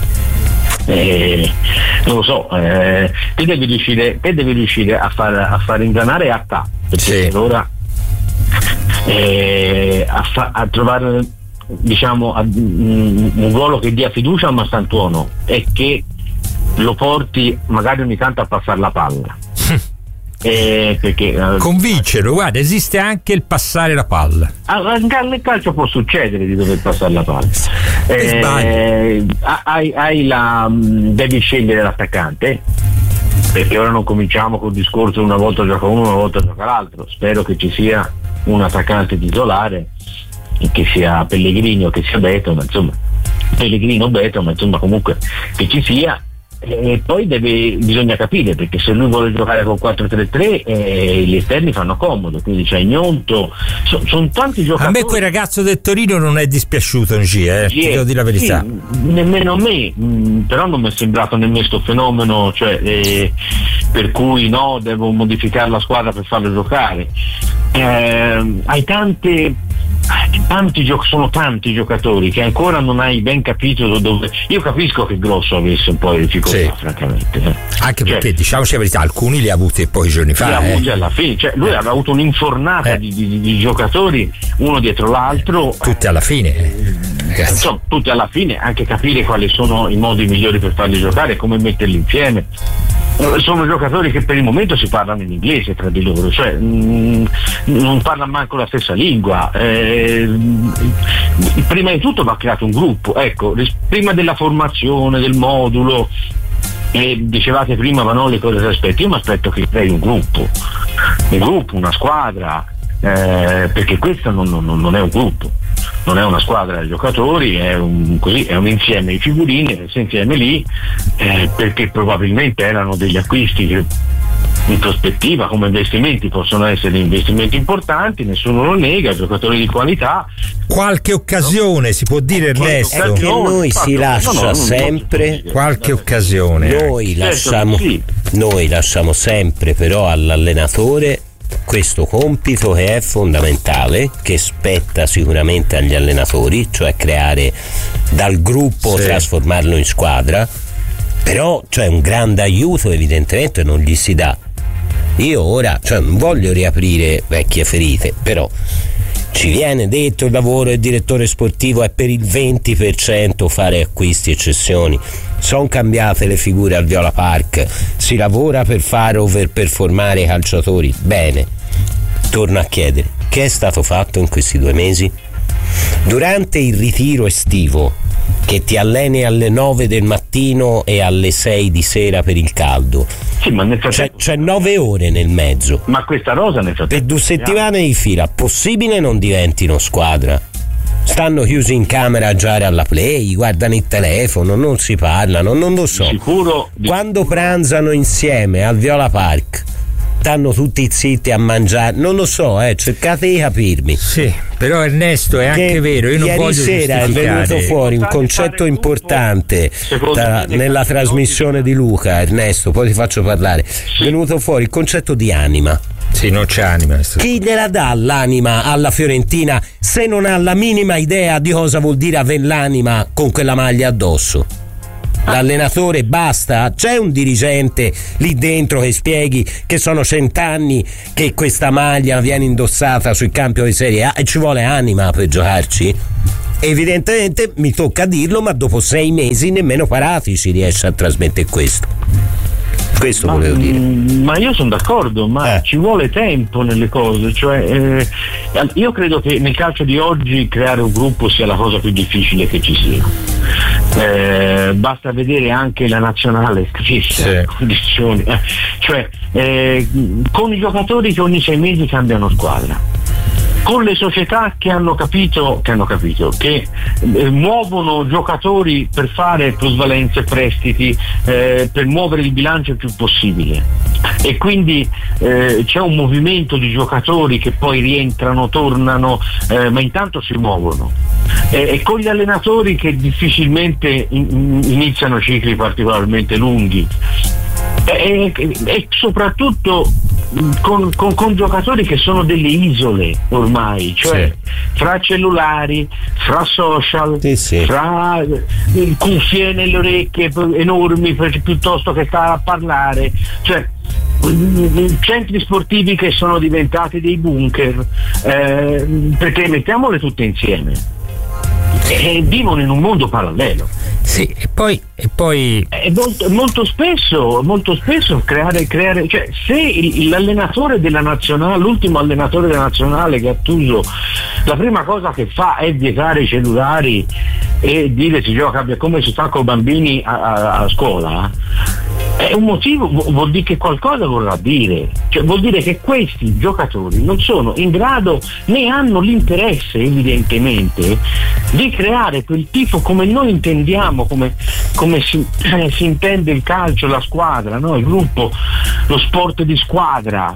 Eh, non lo so, eh, te devi riuscire, te devi riuscire a far, a far ingranare Attà, perché sì. allora eh, a, fa, a trovare, diciamo, a, um, un ruolo che dia fiducia a Mastantuono e che lo porti magari ogni tanto a passare la palla. Eh, perché, uh, convincerlo, guarda, esiste anche il passare la palla. Nel calcio può succedere di dover passare la palla. Eh, hai, hai la, devi scegliere l'attaccante, perché ora non cominciamo col discorso una volta gioca uno, una volta gioca l'altro. Spero che ci sia un attaccante titolare, che sia Pellegrini o che sia Beto, ma insomma Pellegrino o Beto, ma insomma comunque che ci sia. E poi deve, bisogna capire, perché se lui vuole giocare con quattro tre tre eh, gli esterni fanno comodo, quindi c'è Gnonto, sono son tanti giocatori. A me quel ragazzo del Torino non è dispiaciuto, N G, eh, ti devo dire la verità. Sì, nemmeno a me, mh, però non mi è sembrato nemmeno sto fenomeno, cioè, eh, per cui no, devo modificare la squadra per farlo giocare. Eh, hai tante tanti gioc- sono tanti giocatori che ancora non hai ben capito dove. Io capisco che Grosso avesse un po' di difficoltà, sì. francamente, eh. anche cioè, perché diciamoci la verità, alcuni li ha avuti pochi giorni fa, li ha eh. avuti alla fine, cioè, lui eh. aveva avuto un'infornata eh. di, di, di giocatori uno dietro l'altro, tutti alla fine, eh, insomma, tutti alla fine, anche capire quali sono i modi migliori per farli giocare, come metterli insieme. Sono giocatori che per il momento si parlano in inglese tra di loro, cioè mh, non parlano manco la stessa lingua. Eh, prima di tutto va creato un gruppo, ecco, prima della formazione del modulo. E dicevate prima, Vanoli, cosa ti aspetti? Io mi aspetto che crei un gruppo, un gruppo, una squadra, eh, perché questo non, non, non è un gruppo, non è una squadra di giocatori, è un, così, è un insieme di figurine messo insieme lì, eh, perché probabilmente erano degli acquisti che in prospettiva come investimenti possono essere investimenti importanti, nessuno lo nega, giocatori di qualità. Qualche occasione, no, si può dire, Ernesto, è che noi si lascia no, no, sempre qualche occasione, noi lasciamo, sì. noi lasciamo sempre però all'allenatore questo compito che è fondamentale, che spetta sicuramente agli allenatori, cioè creare dal gruppo, sì. trasformarlo in squadra, però cioè un grande aiuto evidentemente non gli si dà. Io ora cioè, non voglio riaprire vecchie ferite, però ci viene detto il lavoro del direttore sportivo è per il venti per cento fare acquisti e cessioni, sono cambiate le figure al Viola Park, si lavora per fare overperformare i calciatori. Bene, torno a chiedere, che è stato fatto in questi due mesi? durante il ritiro estivo, che ti alleni alle nove del mattino e alle sei di sera per il caldo, sì, ma nel c'è, c'è nove ore nel mezzo, ma questa rosa nel per due settimane di fila, possibile non diventino squadra? Stanno chiusi in camera a giocare alla play, guardano il telefono, non si parlano, non lo so. Sicuro, quando pranzano insieme al Viola Park stanno tutti zitti a mangiare, non lo so, eh, cercate di capirmi. Sì, però Ernesto è anche che vero, io non ieri voglio sera è venuto fuori un concetto importante tra, nella trasmissione di Luca. Ernesto, poi ti faccio parlare. È venuto fuori il concetto di anima. Sì, non c'è anima. Chi gliela dà l'anima alla Fiorentina se non ha la minima idea di cosa vuol dire avere l'anima con quella maglia addosso? L'allenatore basta? C'è un dirigente lì dentro che spieghi che sono cent'anni che questa maglia viene indossata sul campo di Serie A e ci vuole anima per giocarci? Evidentemente mi tocca dirlo, ma dopo sei mesi nemmeno Parati si riesce a trasmettere questo. Questo ma, volevo dire. Ma io sono d'accordo, ma eh. ci vuole tempo nelle cose, cioè eh, io credo che nel calcio di oggi creare un gruppo sia la cosa più difficile che ci sia. Eh, basta vedere anche la nazionale stessa, sì. condizioni, eh, cioè eh, con i giocatori che ogni sei mesi cambiano squadra, con le società che hanno capito che hanno capito che eh, muovono giocatori per fare plusvalenze, prestiti, eh, per muovere il bilancio il più possibile, e quindi eh, c'è un movimento di giocatori che poi rientrano, tornano, eh, ma intanto si muovono, e, e con gli allenatori che difficilmente in, iniziano cicli particolarmente lunghi, e, e, e soprattutto Con, con, con giocatori che sono delle isole ormai, cioè sì. fra cellulari, fra social, sì, sì. fra cuffie nelle orecchie enormi per, piuttosto che stare a parlare, cioè centri sportivi che sono diventati dei bunker, eh, perché mettiamole tutte insieme e vivono in un mondo parallelo. Sì, e poi, e poi... Eh, molto, molto spesso, molto spesso creare, creare, cioè se il, l'allenatore della nazionale, l'ultimo allenatore della nazionale, Gattuso, la prima cosa che fa è vietare i cellulari e dire si gioca come si fa con i bambini a, a, a scuola, è un motivo, vuol dire che qualcosa vorrà dire, cioè vuol dire che questi giocatori non sono in grado, né hanno l'interesse evidentemente di creare quel tifo come noi intendiamo, come, come si, eh, si intende il calcio, la squadra, no? Il gruppo, lo sport di squadra.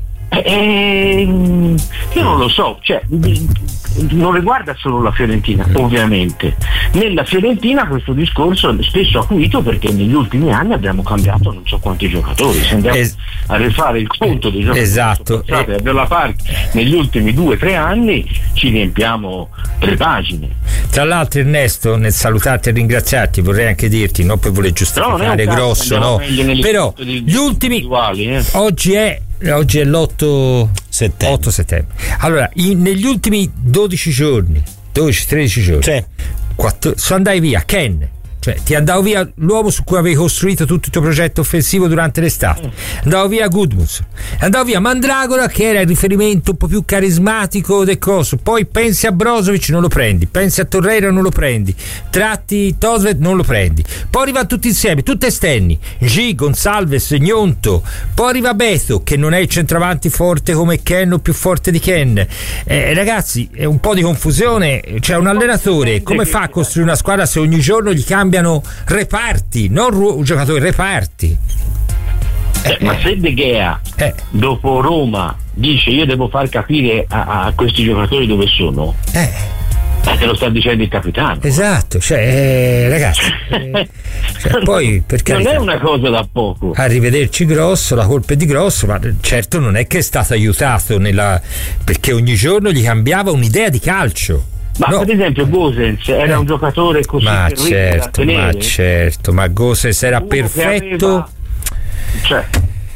Eh, io non lo so, cioè non riguarda solo la Fiorentina, ovviamente. Nella Fiorentina questo discorso è spesso acuito perché negli ultimi anni abbiamo cambiato non so quanti giocatori. Se andiamo es- a rifare il conto dei giocatori esatto. e a Viola Park negli ultimi due o tre anni ci riempiamo le pagine. Tra l'altro, Ernesto, nel salutarti e ringraziarti vorrei anche dirti, non per voler giustificare no, grosso, no, però gli ultimi eh. oggi è Oggi è l'otto settembre. otto settembre. Allora, in, negli ultimi dodici giorni, dodici tredici giorni, cioè. quattro, sono andai via Ken. Cioè, ti andavo via l'uomo su cui avevi costruito tutto il tuo progetto offensivo durante l'estate, andavo via Gudmundsson, andavo via Mandragora che era il riferimento un po' più carismatico del coso, poi pensi a Brozovic non lo prendi, pensi a Torreira non lo prendi, tratti Tosvet non lo prendi, poi arriva tutti insieme, tutti esterni, G, Gonsalves, Gnonto, poi arriva Beto che non è il centravanti forte come Ken o più forte di Ken, eh, ragazzi è un po' di confusione, cioè un allenatore come fa a costruire una squadra se ogni giorno gli cambia reparti, non ru- giocatori, reparti. Eh, ma se De Gea eh. dopo Roma dice io devo far capire a, a questi giocatori dove sono, eh. eh, te lo sta dicendo il capitano. Esatto, cioè eh, ragazzi eh, cioè, poi per carità, non è una cosa da poco. Arrivederci Grosso, la colpa è di Grosso, ma certo non è che è stato aiutato nella, perché ogni giorno gli cambiava un'idea di calcio. Ma no. Per esempio Gosens era eh. un giocatore così ma terribile da tenere. Ma certo, ma Gosens era Uno perfetto aveva, cioè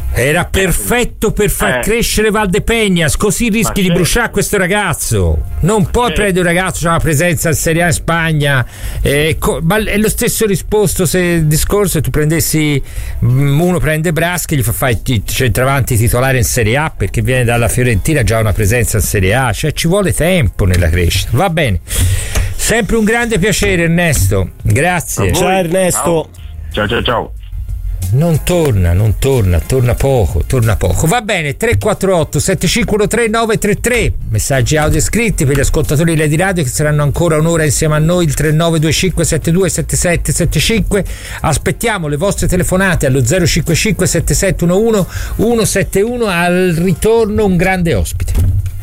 Era perfetto per far Eh. crescere Valdepeñas, così rischi Ma di certo. bruciare questo ragazzo. Non puoi certo. prendere un ragazzo che ha una presenza in Serie A in Spagna, eh, co- ma è lo stesso risposto se il discorso se tu prendessi mm, uno prende Braschi, gli fa fare il centravanti titolare in Serie A perché viene dalla Fiorentina, già ha una presenza in Serie A, cioè ci vuole tempo nella crescita. Va bene, sempre un grande piacere Ernesto, grazie. Ciao Ernesto. Ciao ciao ciao. Non torna, non torna, torna poco, torna poco. Va bene, tre quattro otto sette cinque uno tre nove tre tre, messaggi audio scritti per gli ascoltatori di Lady Radio che saranno ancora un'ora insieme a noi, il tre nove due cinque sette due sette sette sette cinque. Aspettiamo le vostre telefonate allo zero cinque cinque sette sette uno uno uno sette uno. Al ritorno un grande ospite.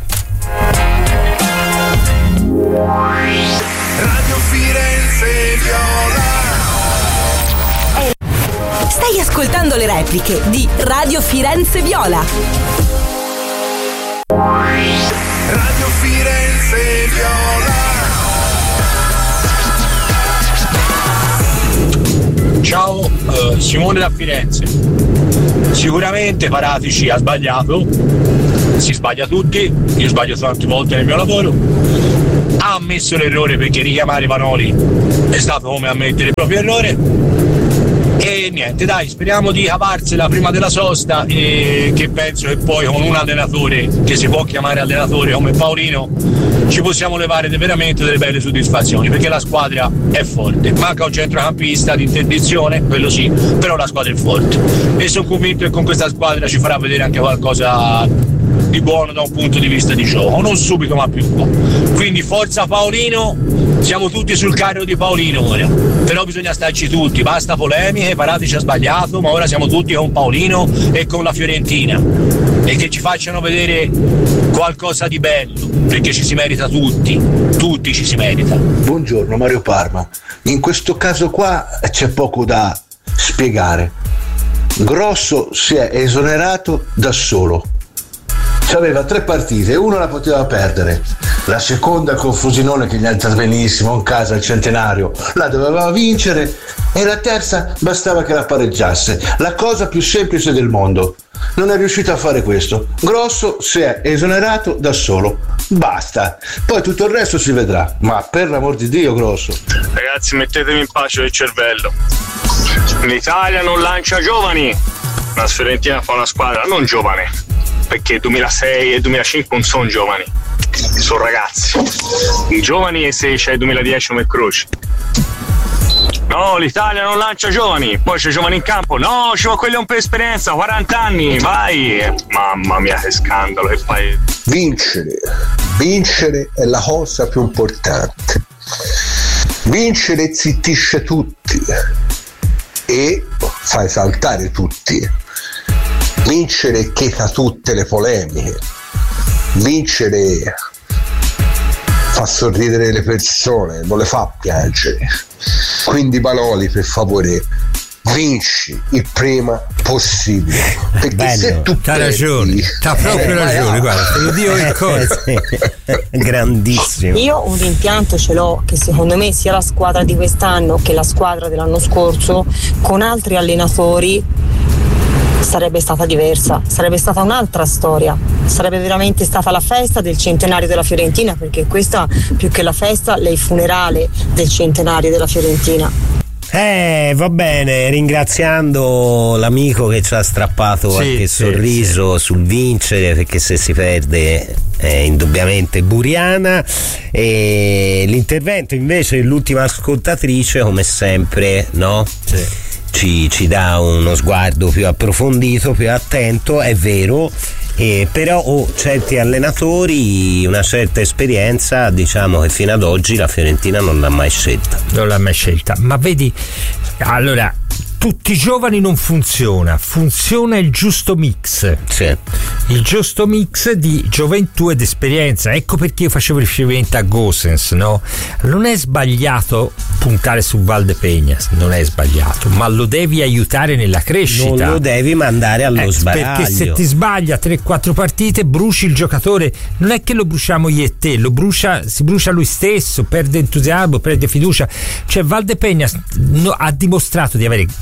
Radio Firenze Viola. Stai ascoltando le repliche di Radio Firenze Viola. Radio Firenze Viola. Ciao, eh, Simone da Firenze. Sicuramente Paratici ha sbagliato, si sbaglia tutti, io sbaglio tante volte nel mio lavoro. Ha ammesso l'errore perché richiamare Vanoli è stato come ammettere il proprio errore. E niente, dai, speriamo di cavarsela prima della sosta, e che penso che poi con un allenatore che si può chiamare allenatore come Paolino ci possiamo levare veramente delle belle soddisfazioni, perché la squadra è forte. Manca un centrocampista di interdizione, quello sì, però la squadra è forte e sono convinto che con questa squadra ci farà vedere anche qualcosa di buono da un punto di vista di gioco, non subito ma più qua. Quindi forza Paolino, siamo tutti sul carro di Paolino ora, però bisogna starci tutti, basta polemiche, Paratici ha sbagliato, ma ora siamo tutti con Paolino e con la Fiorentina, e che ci facciano vedere qualcosa di bello, perché ci si merita tutti, tutti ci si merita. Buongiorno Mario Parma, in questo caso qua c'è poco da spiegare. Grosso si è esonerato da solo. C'aveva tre partite, una la poteva perdere, la seconda con Frosinone che gli è andata benissimo in casa al Centenario la doveva vincere, e la terza bastava che la pareggiasse, la cosa più semplice del mondo. Non è riuscito a fare questo. Grosso si è esonerato da solo, basta, poi tutto il resto si vedrà, ma per l'amor di Dio Grosso. Ragazzi, mettetemi in pace il cervello. L'Italia non lancia giovani, la Fiorentina fa una squadra non giovane, perché duemilasei e duemilacinque non sono giovani, sono ragazzi. I giovani e se c'è il duemiladieci come Croce. No, l'Italia non lancia giovani, poi c'è giovani in campo, no, ci vuole quelli un per esperienza, quaranta anni, vai. Mamma mia che scandalo, che paese. Vincere, vincere è la cosa più importante. Vincere zittisce tutti e fai saltare tutti. Vincere cheta tutte le polemiche. Vincere fa sorridere le persone, non le fa piangere. Quindi Vanoli, per favore, vinci il prima possibile, perché Bello, se tu t'ha perdi, ragione, t'ha proprio eh, ragione, eh, guarda, te lo dico che cosa. Grandissimo. Io un rimpianto ce l'ho, che secondo me sia la squadra di quest'anno che la squadra dell'anno scorso con altri allenatori sarebbe stata diversa, sarebbe stata un'altra storia, sarebbe veramente stata la festa del centenario della Fiorentina, perché questa più che la festa è il funerale del centenario della Fiorentina. Eh, va bene, ringraziando l'amico che ci ha strappato Sì, qualche sì, sorriso sul vincere, perché se si perde è indubbiamente buriana. E l'intervento invece dell'ultima ascoltatrice, come sempre, no? Sì. Ci, ci dà uno sguardo più approfondito, più attento, è vero. Eh, però oh, certi allenatori, una certa esperienza, diciamo che fino ad oggi la Fiorentina non l'ha mai scelta. Non l'ha mai scelta, ma vedi, allora tutti i giovani non funziona, funziona il giusto mix, sì. Il giusto mix di gioventù ed esperienza. Ecco perché io facevo riferimento a Gosens, no? Non è sbagliato puntare su Valdepeñas, non è sbagliato, ma lo devi aiutare nella crescita, non lo devi mandare allo eh, sbaraglio, perché se ti sbaglia tre quattro partite bruci il giocatore. Non è che lo bruciamo io e te, lo brucia, si brucia lui stesso, perde entusiasmo, perde fiducia. Cioè Valdepeñas no, ha dimostrato di avere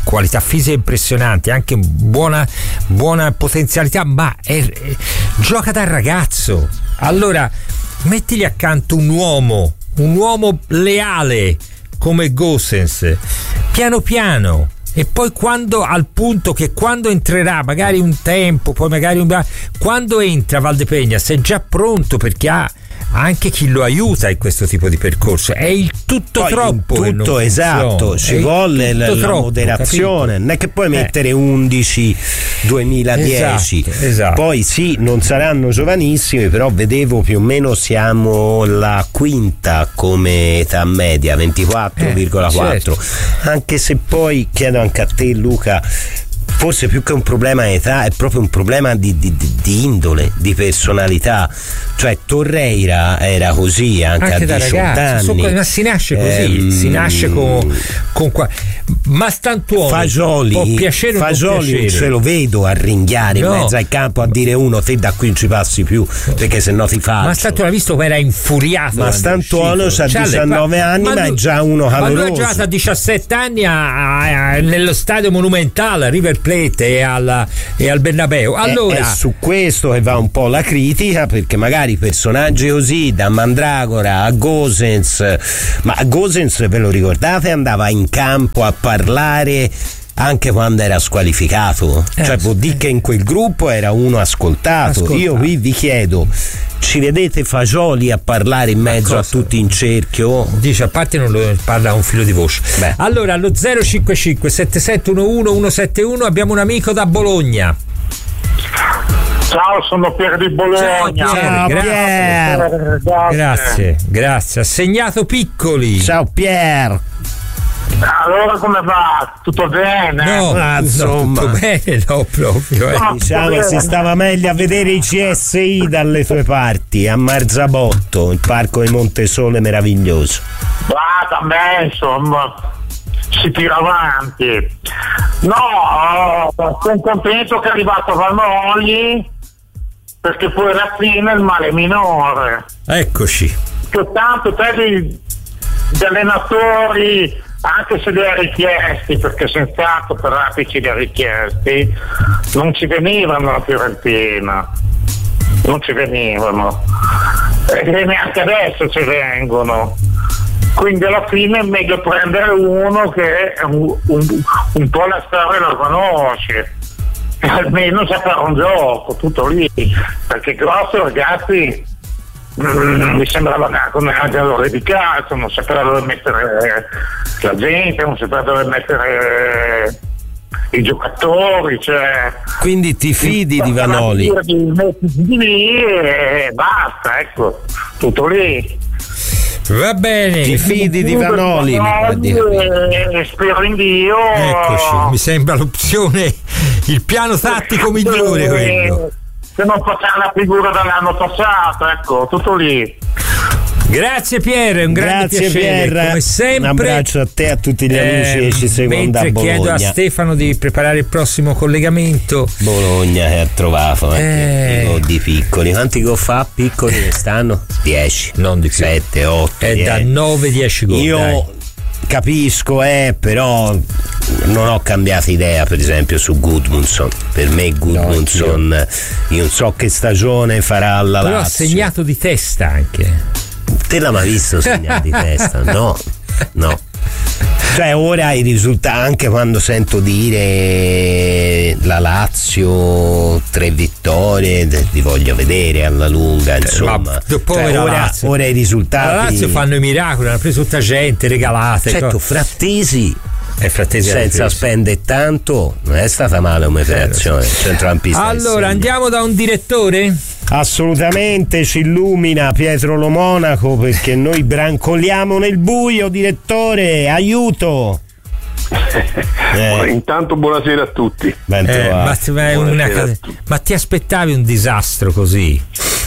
qualità fisiche impressionanti, anche buona, buona potenzialità, ma è, è, gioca da ragazzo. Allora mettigli accanto un uomo, un uomo leale come Gosens, piano piano. E poi quando, al punto che quando entrerà magari un tempo, poi magari un, quando entra Valdepeñas è già pronto, perché ha anche chi lo aiuta in questo tipo di percorso. È il tutto poi troppo tutto funziona. esatto, ci vuole la, la troppo, moderazione, capito? Non è che puoi eh. mettere undici duemiladieci. Esatto, esatto. Poi sì, non saranno giovanissimi, però vedevo più o meno siamo la quinta come età media, ventiquattro virgola quattro. Eh, certo. Anche se poi chiedo anche a te, Luca, forse più che un problema di età è proprio un problema di, di, di indole, di personalità. Cioè Torreira era così anche, anche a da diciotto ragazzo, anni. ma si nasce così, Ehm, si nasce con, con qua. Ma Stantuono Fagioli, può piacere, Fagioli può non se lo vedo a ringhiare no. in mezzo al campo a dire uno te da qui non ci passi più perché sennò ti faccio. Ma Stantuono ha visto come era infuriato. Ma Stantuono ha diciannove anni ma, ma è già uno caloroso. Ma lui ha giocato a diciassette anni a, a, a, nello stadio monumentale a River Plate e, alla, e al Bernabeu. Allora è, è su questo che va un po' la critica, perché magari personaggi così da Mandragora a Gosens, ma Gosens ve lo ricordate andava in campo a parlare anche quando era squalificato, eh, cioè vuol dire che in quel gruppo era uno ascoltato. ascoltato. Io qui vi chiedo, ci vedete Fagioli a parlare in mezzo a tutti in cerchio? Dice, a parte non lo parla un filo di voce. Beh. Allora allo zero cinque cinque sette sette uno uno uno sette uno abbiamo un amico da Bologna. Ciao, sono Pier di Bologna. Ciao, Pier. Grazie. Grazie. grazie, grazie. Ha segnato Piccoli. Ciao Pier. Allora come va? Tutto bene? No, ah, insomma, no, tutto bene, no, proprio. Eh. No, diciamo che si stava meglio a vedere i C S I dalle tue parti, a Marzabotto, il parco di Montesole meraviglioso. Va, da me, insomma, si tira avanti. No, sono contento che è arrivato Vanoli, perché poi alla fine il male minore. Eccoci. Che tanto te di, di allenatori, anche se li ha richiesti, perché senz'altro per Apici li ha richiesti, non ci venivano la Fiorentina, non ci venivano, e neanche adesso ci vengono. Quindi alla fine è meglio prendere uno che un, un, un po' la storia lo conosce, almeno sa fare un gioco, tutto lì, perché Grosso, ragazzi, mm, mi sembrava come un allenatore di calcio, non sapeva dove mettere la gente, non sapeva dove mettere i giocatori, cioè. Quindi ti fidi di Vanoli? Di lì e basta, ecco, tutto lì. Va bene. Ti fidi di Vanoli? E spero in Dio. Eccoci, mi sembra l'opzione, il piano tattico migliore quello. Se non facciamo la figura dall'anno passato, ecco, tutto lì. Grazie Pier, un grande Grazie piacere, Pier. come sempre. Un abbraccio a te e a tutti gli amici eh, che ci seguono da Bologna. Mentre chiedo a Stefano di preparare il prossimo collegamento. Bologna che ha trovato eh. i di Piccoli. Quanti gol fa Piccoli quest'anno? dieci, non di più. sette, otto. È dieci. da nove dieci gol. Io dai. capisco, eh, però non ho cambiato idea, per esempio, su Gudmundsson. Per me Gudmundsson, no, io non so che stagione farà alla Lazio. Però ha segnato di testa anche. Te l'ha mai visto segnare di testa? No, no. Cioè ora i risultati, anche quando sento dire la Lazio tre vittorie, li voglio vedere alla lunga, insomma. Cioè, ora, ora i risultati. La Lazio fanno i miracoli, hanno preso tutta gente, regalate. Certo, Frattesi. E Frattesi senza spendere tanto non è stata male come operazione. Centrocampista. Allora andiamo da un direttore? Assolutamente, ci illumina Pietro Lo Monaco, perché noi brancoliamo nel buio, direttore, aiuto. Eh. Intanto buonasera a tutti. Ben eh, ma, ma, una, tutti. ma ti aspettavi un disastro così?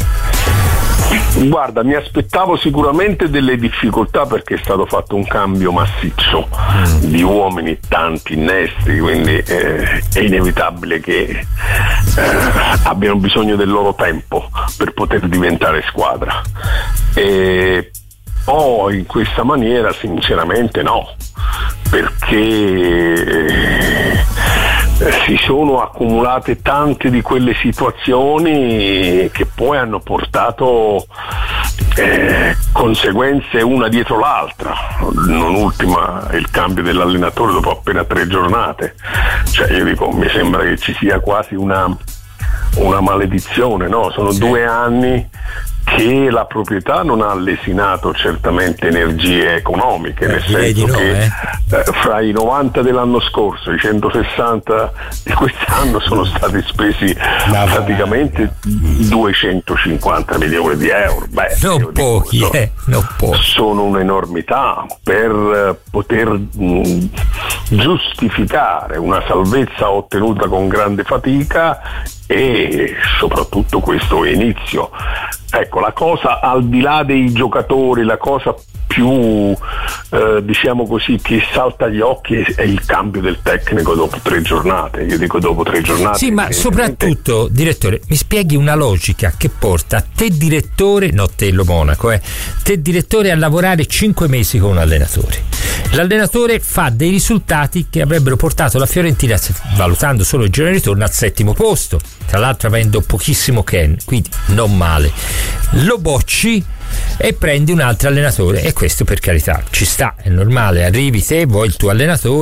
Guarda, mi aspettavo sicuramente delle difficoltà, perché è stato fatto un cambio massiccio mm. di uomini, tanti innesti, quindi eh, è inevitabile che eh, abbiano bisogno del loro tempo per poter diventare squadra. E poi in questa maniera sinceramente no, perché si sono accumulate tante di quelle situazioni che poi hanno portato eh, conseguenze una dietro l'altra, non ultima il cambio dell'allenatore dopo appena tre giornate. Cioè io dico, mi sembra che ci sia quasi una, una maledizione, no? Sono sì. due anni che la proprietà non ha lesinato certamente energie economiche, eh, nel senso no, che eh. Eh, fra i novanta dell'anno scorso e i centosessanta di quest'anno sono stati spesi no, praticamente duecentocinquanta milioni di euro. Beh, non pochi, dico, eh, non pochi. Sono un'enormità per poter mh, giustificare una salvezza ottenuta con grande fatica e soprattutto questo inizio. Ecco, la cosa al di là dei giocatori, la cosa più eh, diciamo così che salta agli occhi è il cambio del tecnico dopo tre giornate. Io dico dopo tre giornate. Sì, ma soprattutto, direttore, mi spieghi una logica che porta te direttore, no te lo Monaco, eh, te direttore a lavorare cinque mesi con un allenatore. L'allenatore fa dei risultati che avrebbero portato la Fiorentina, valutando solo il giro di ritorno, al settimo posto, tra l'altro avendo pochissimo Ken, quindi non male. Lo bocci e prendi un altro allenatore, e questo per carità ci sta, è normale, arrivi te, vuoi il tuo allenatore.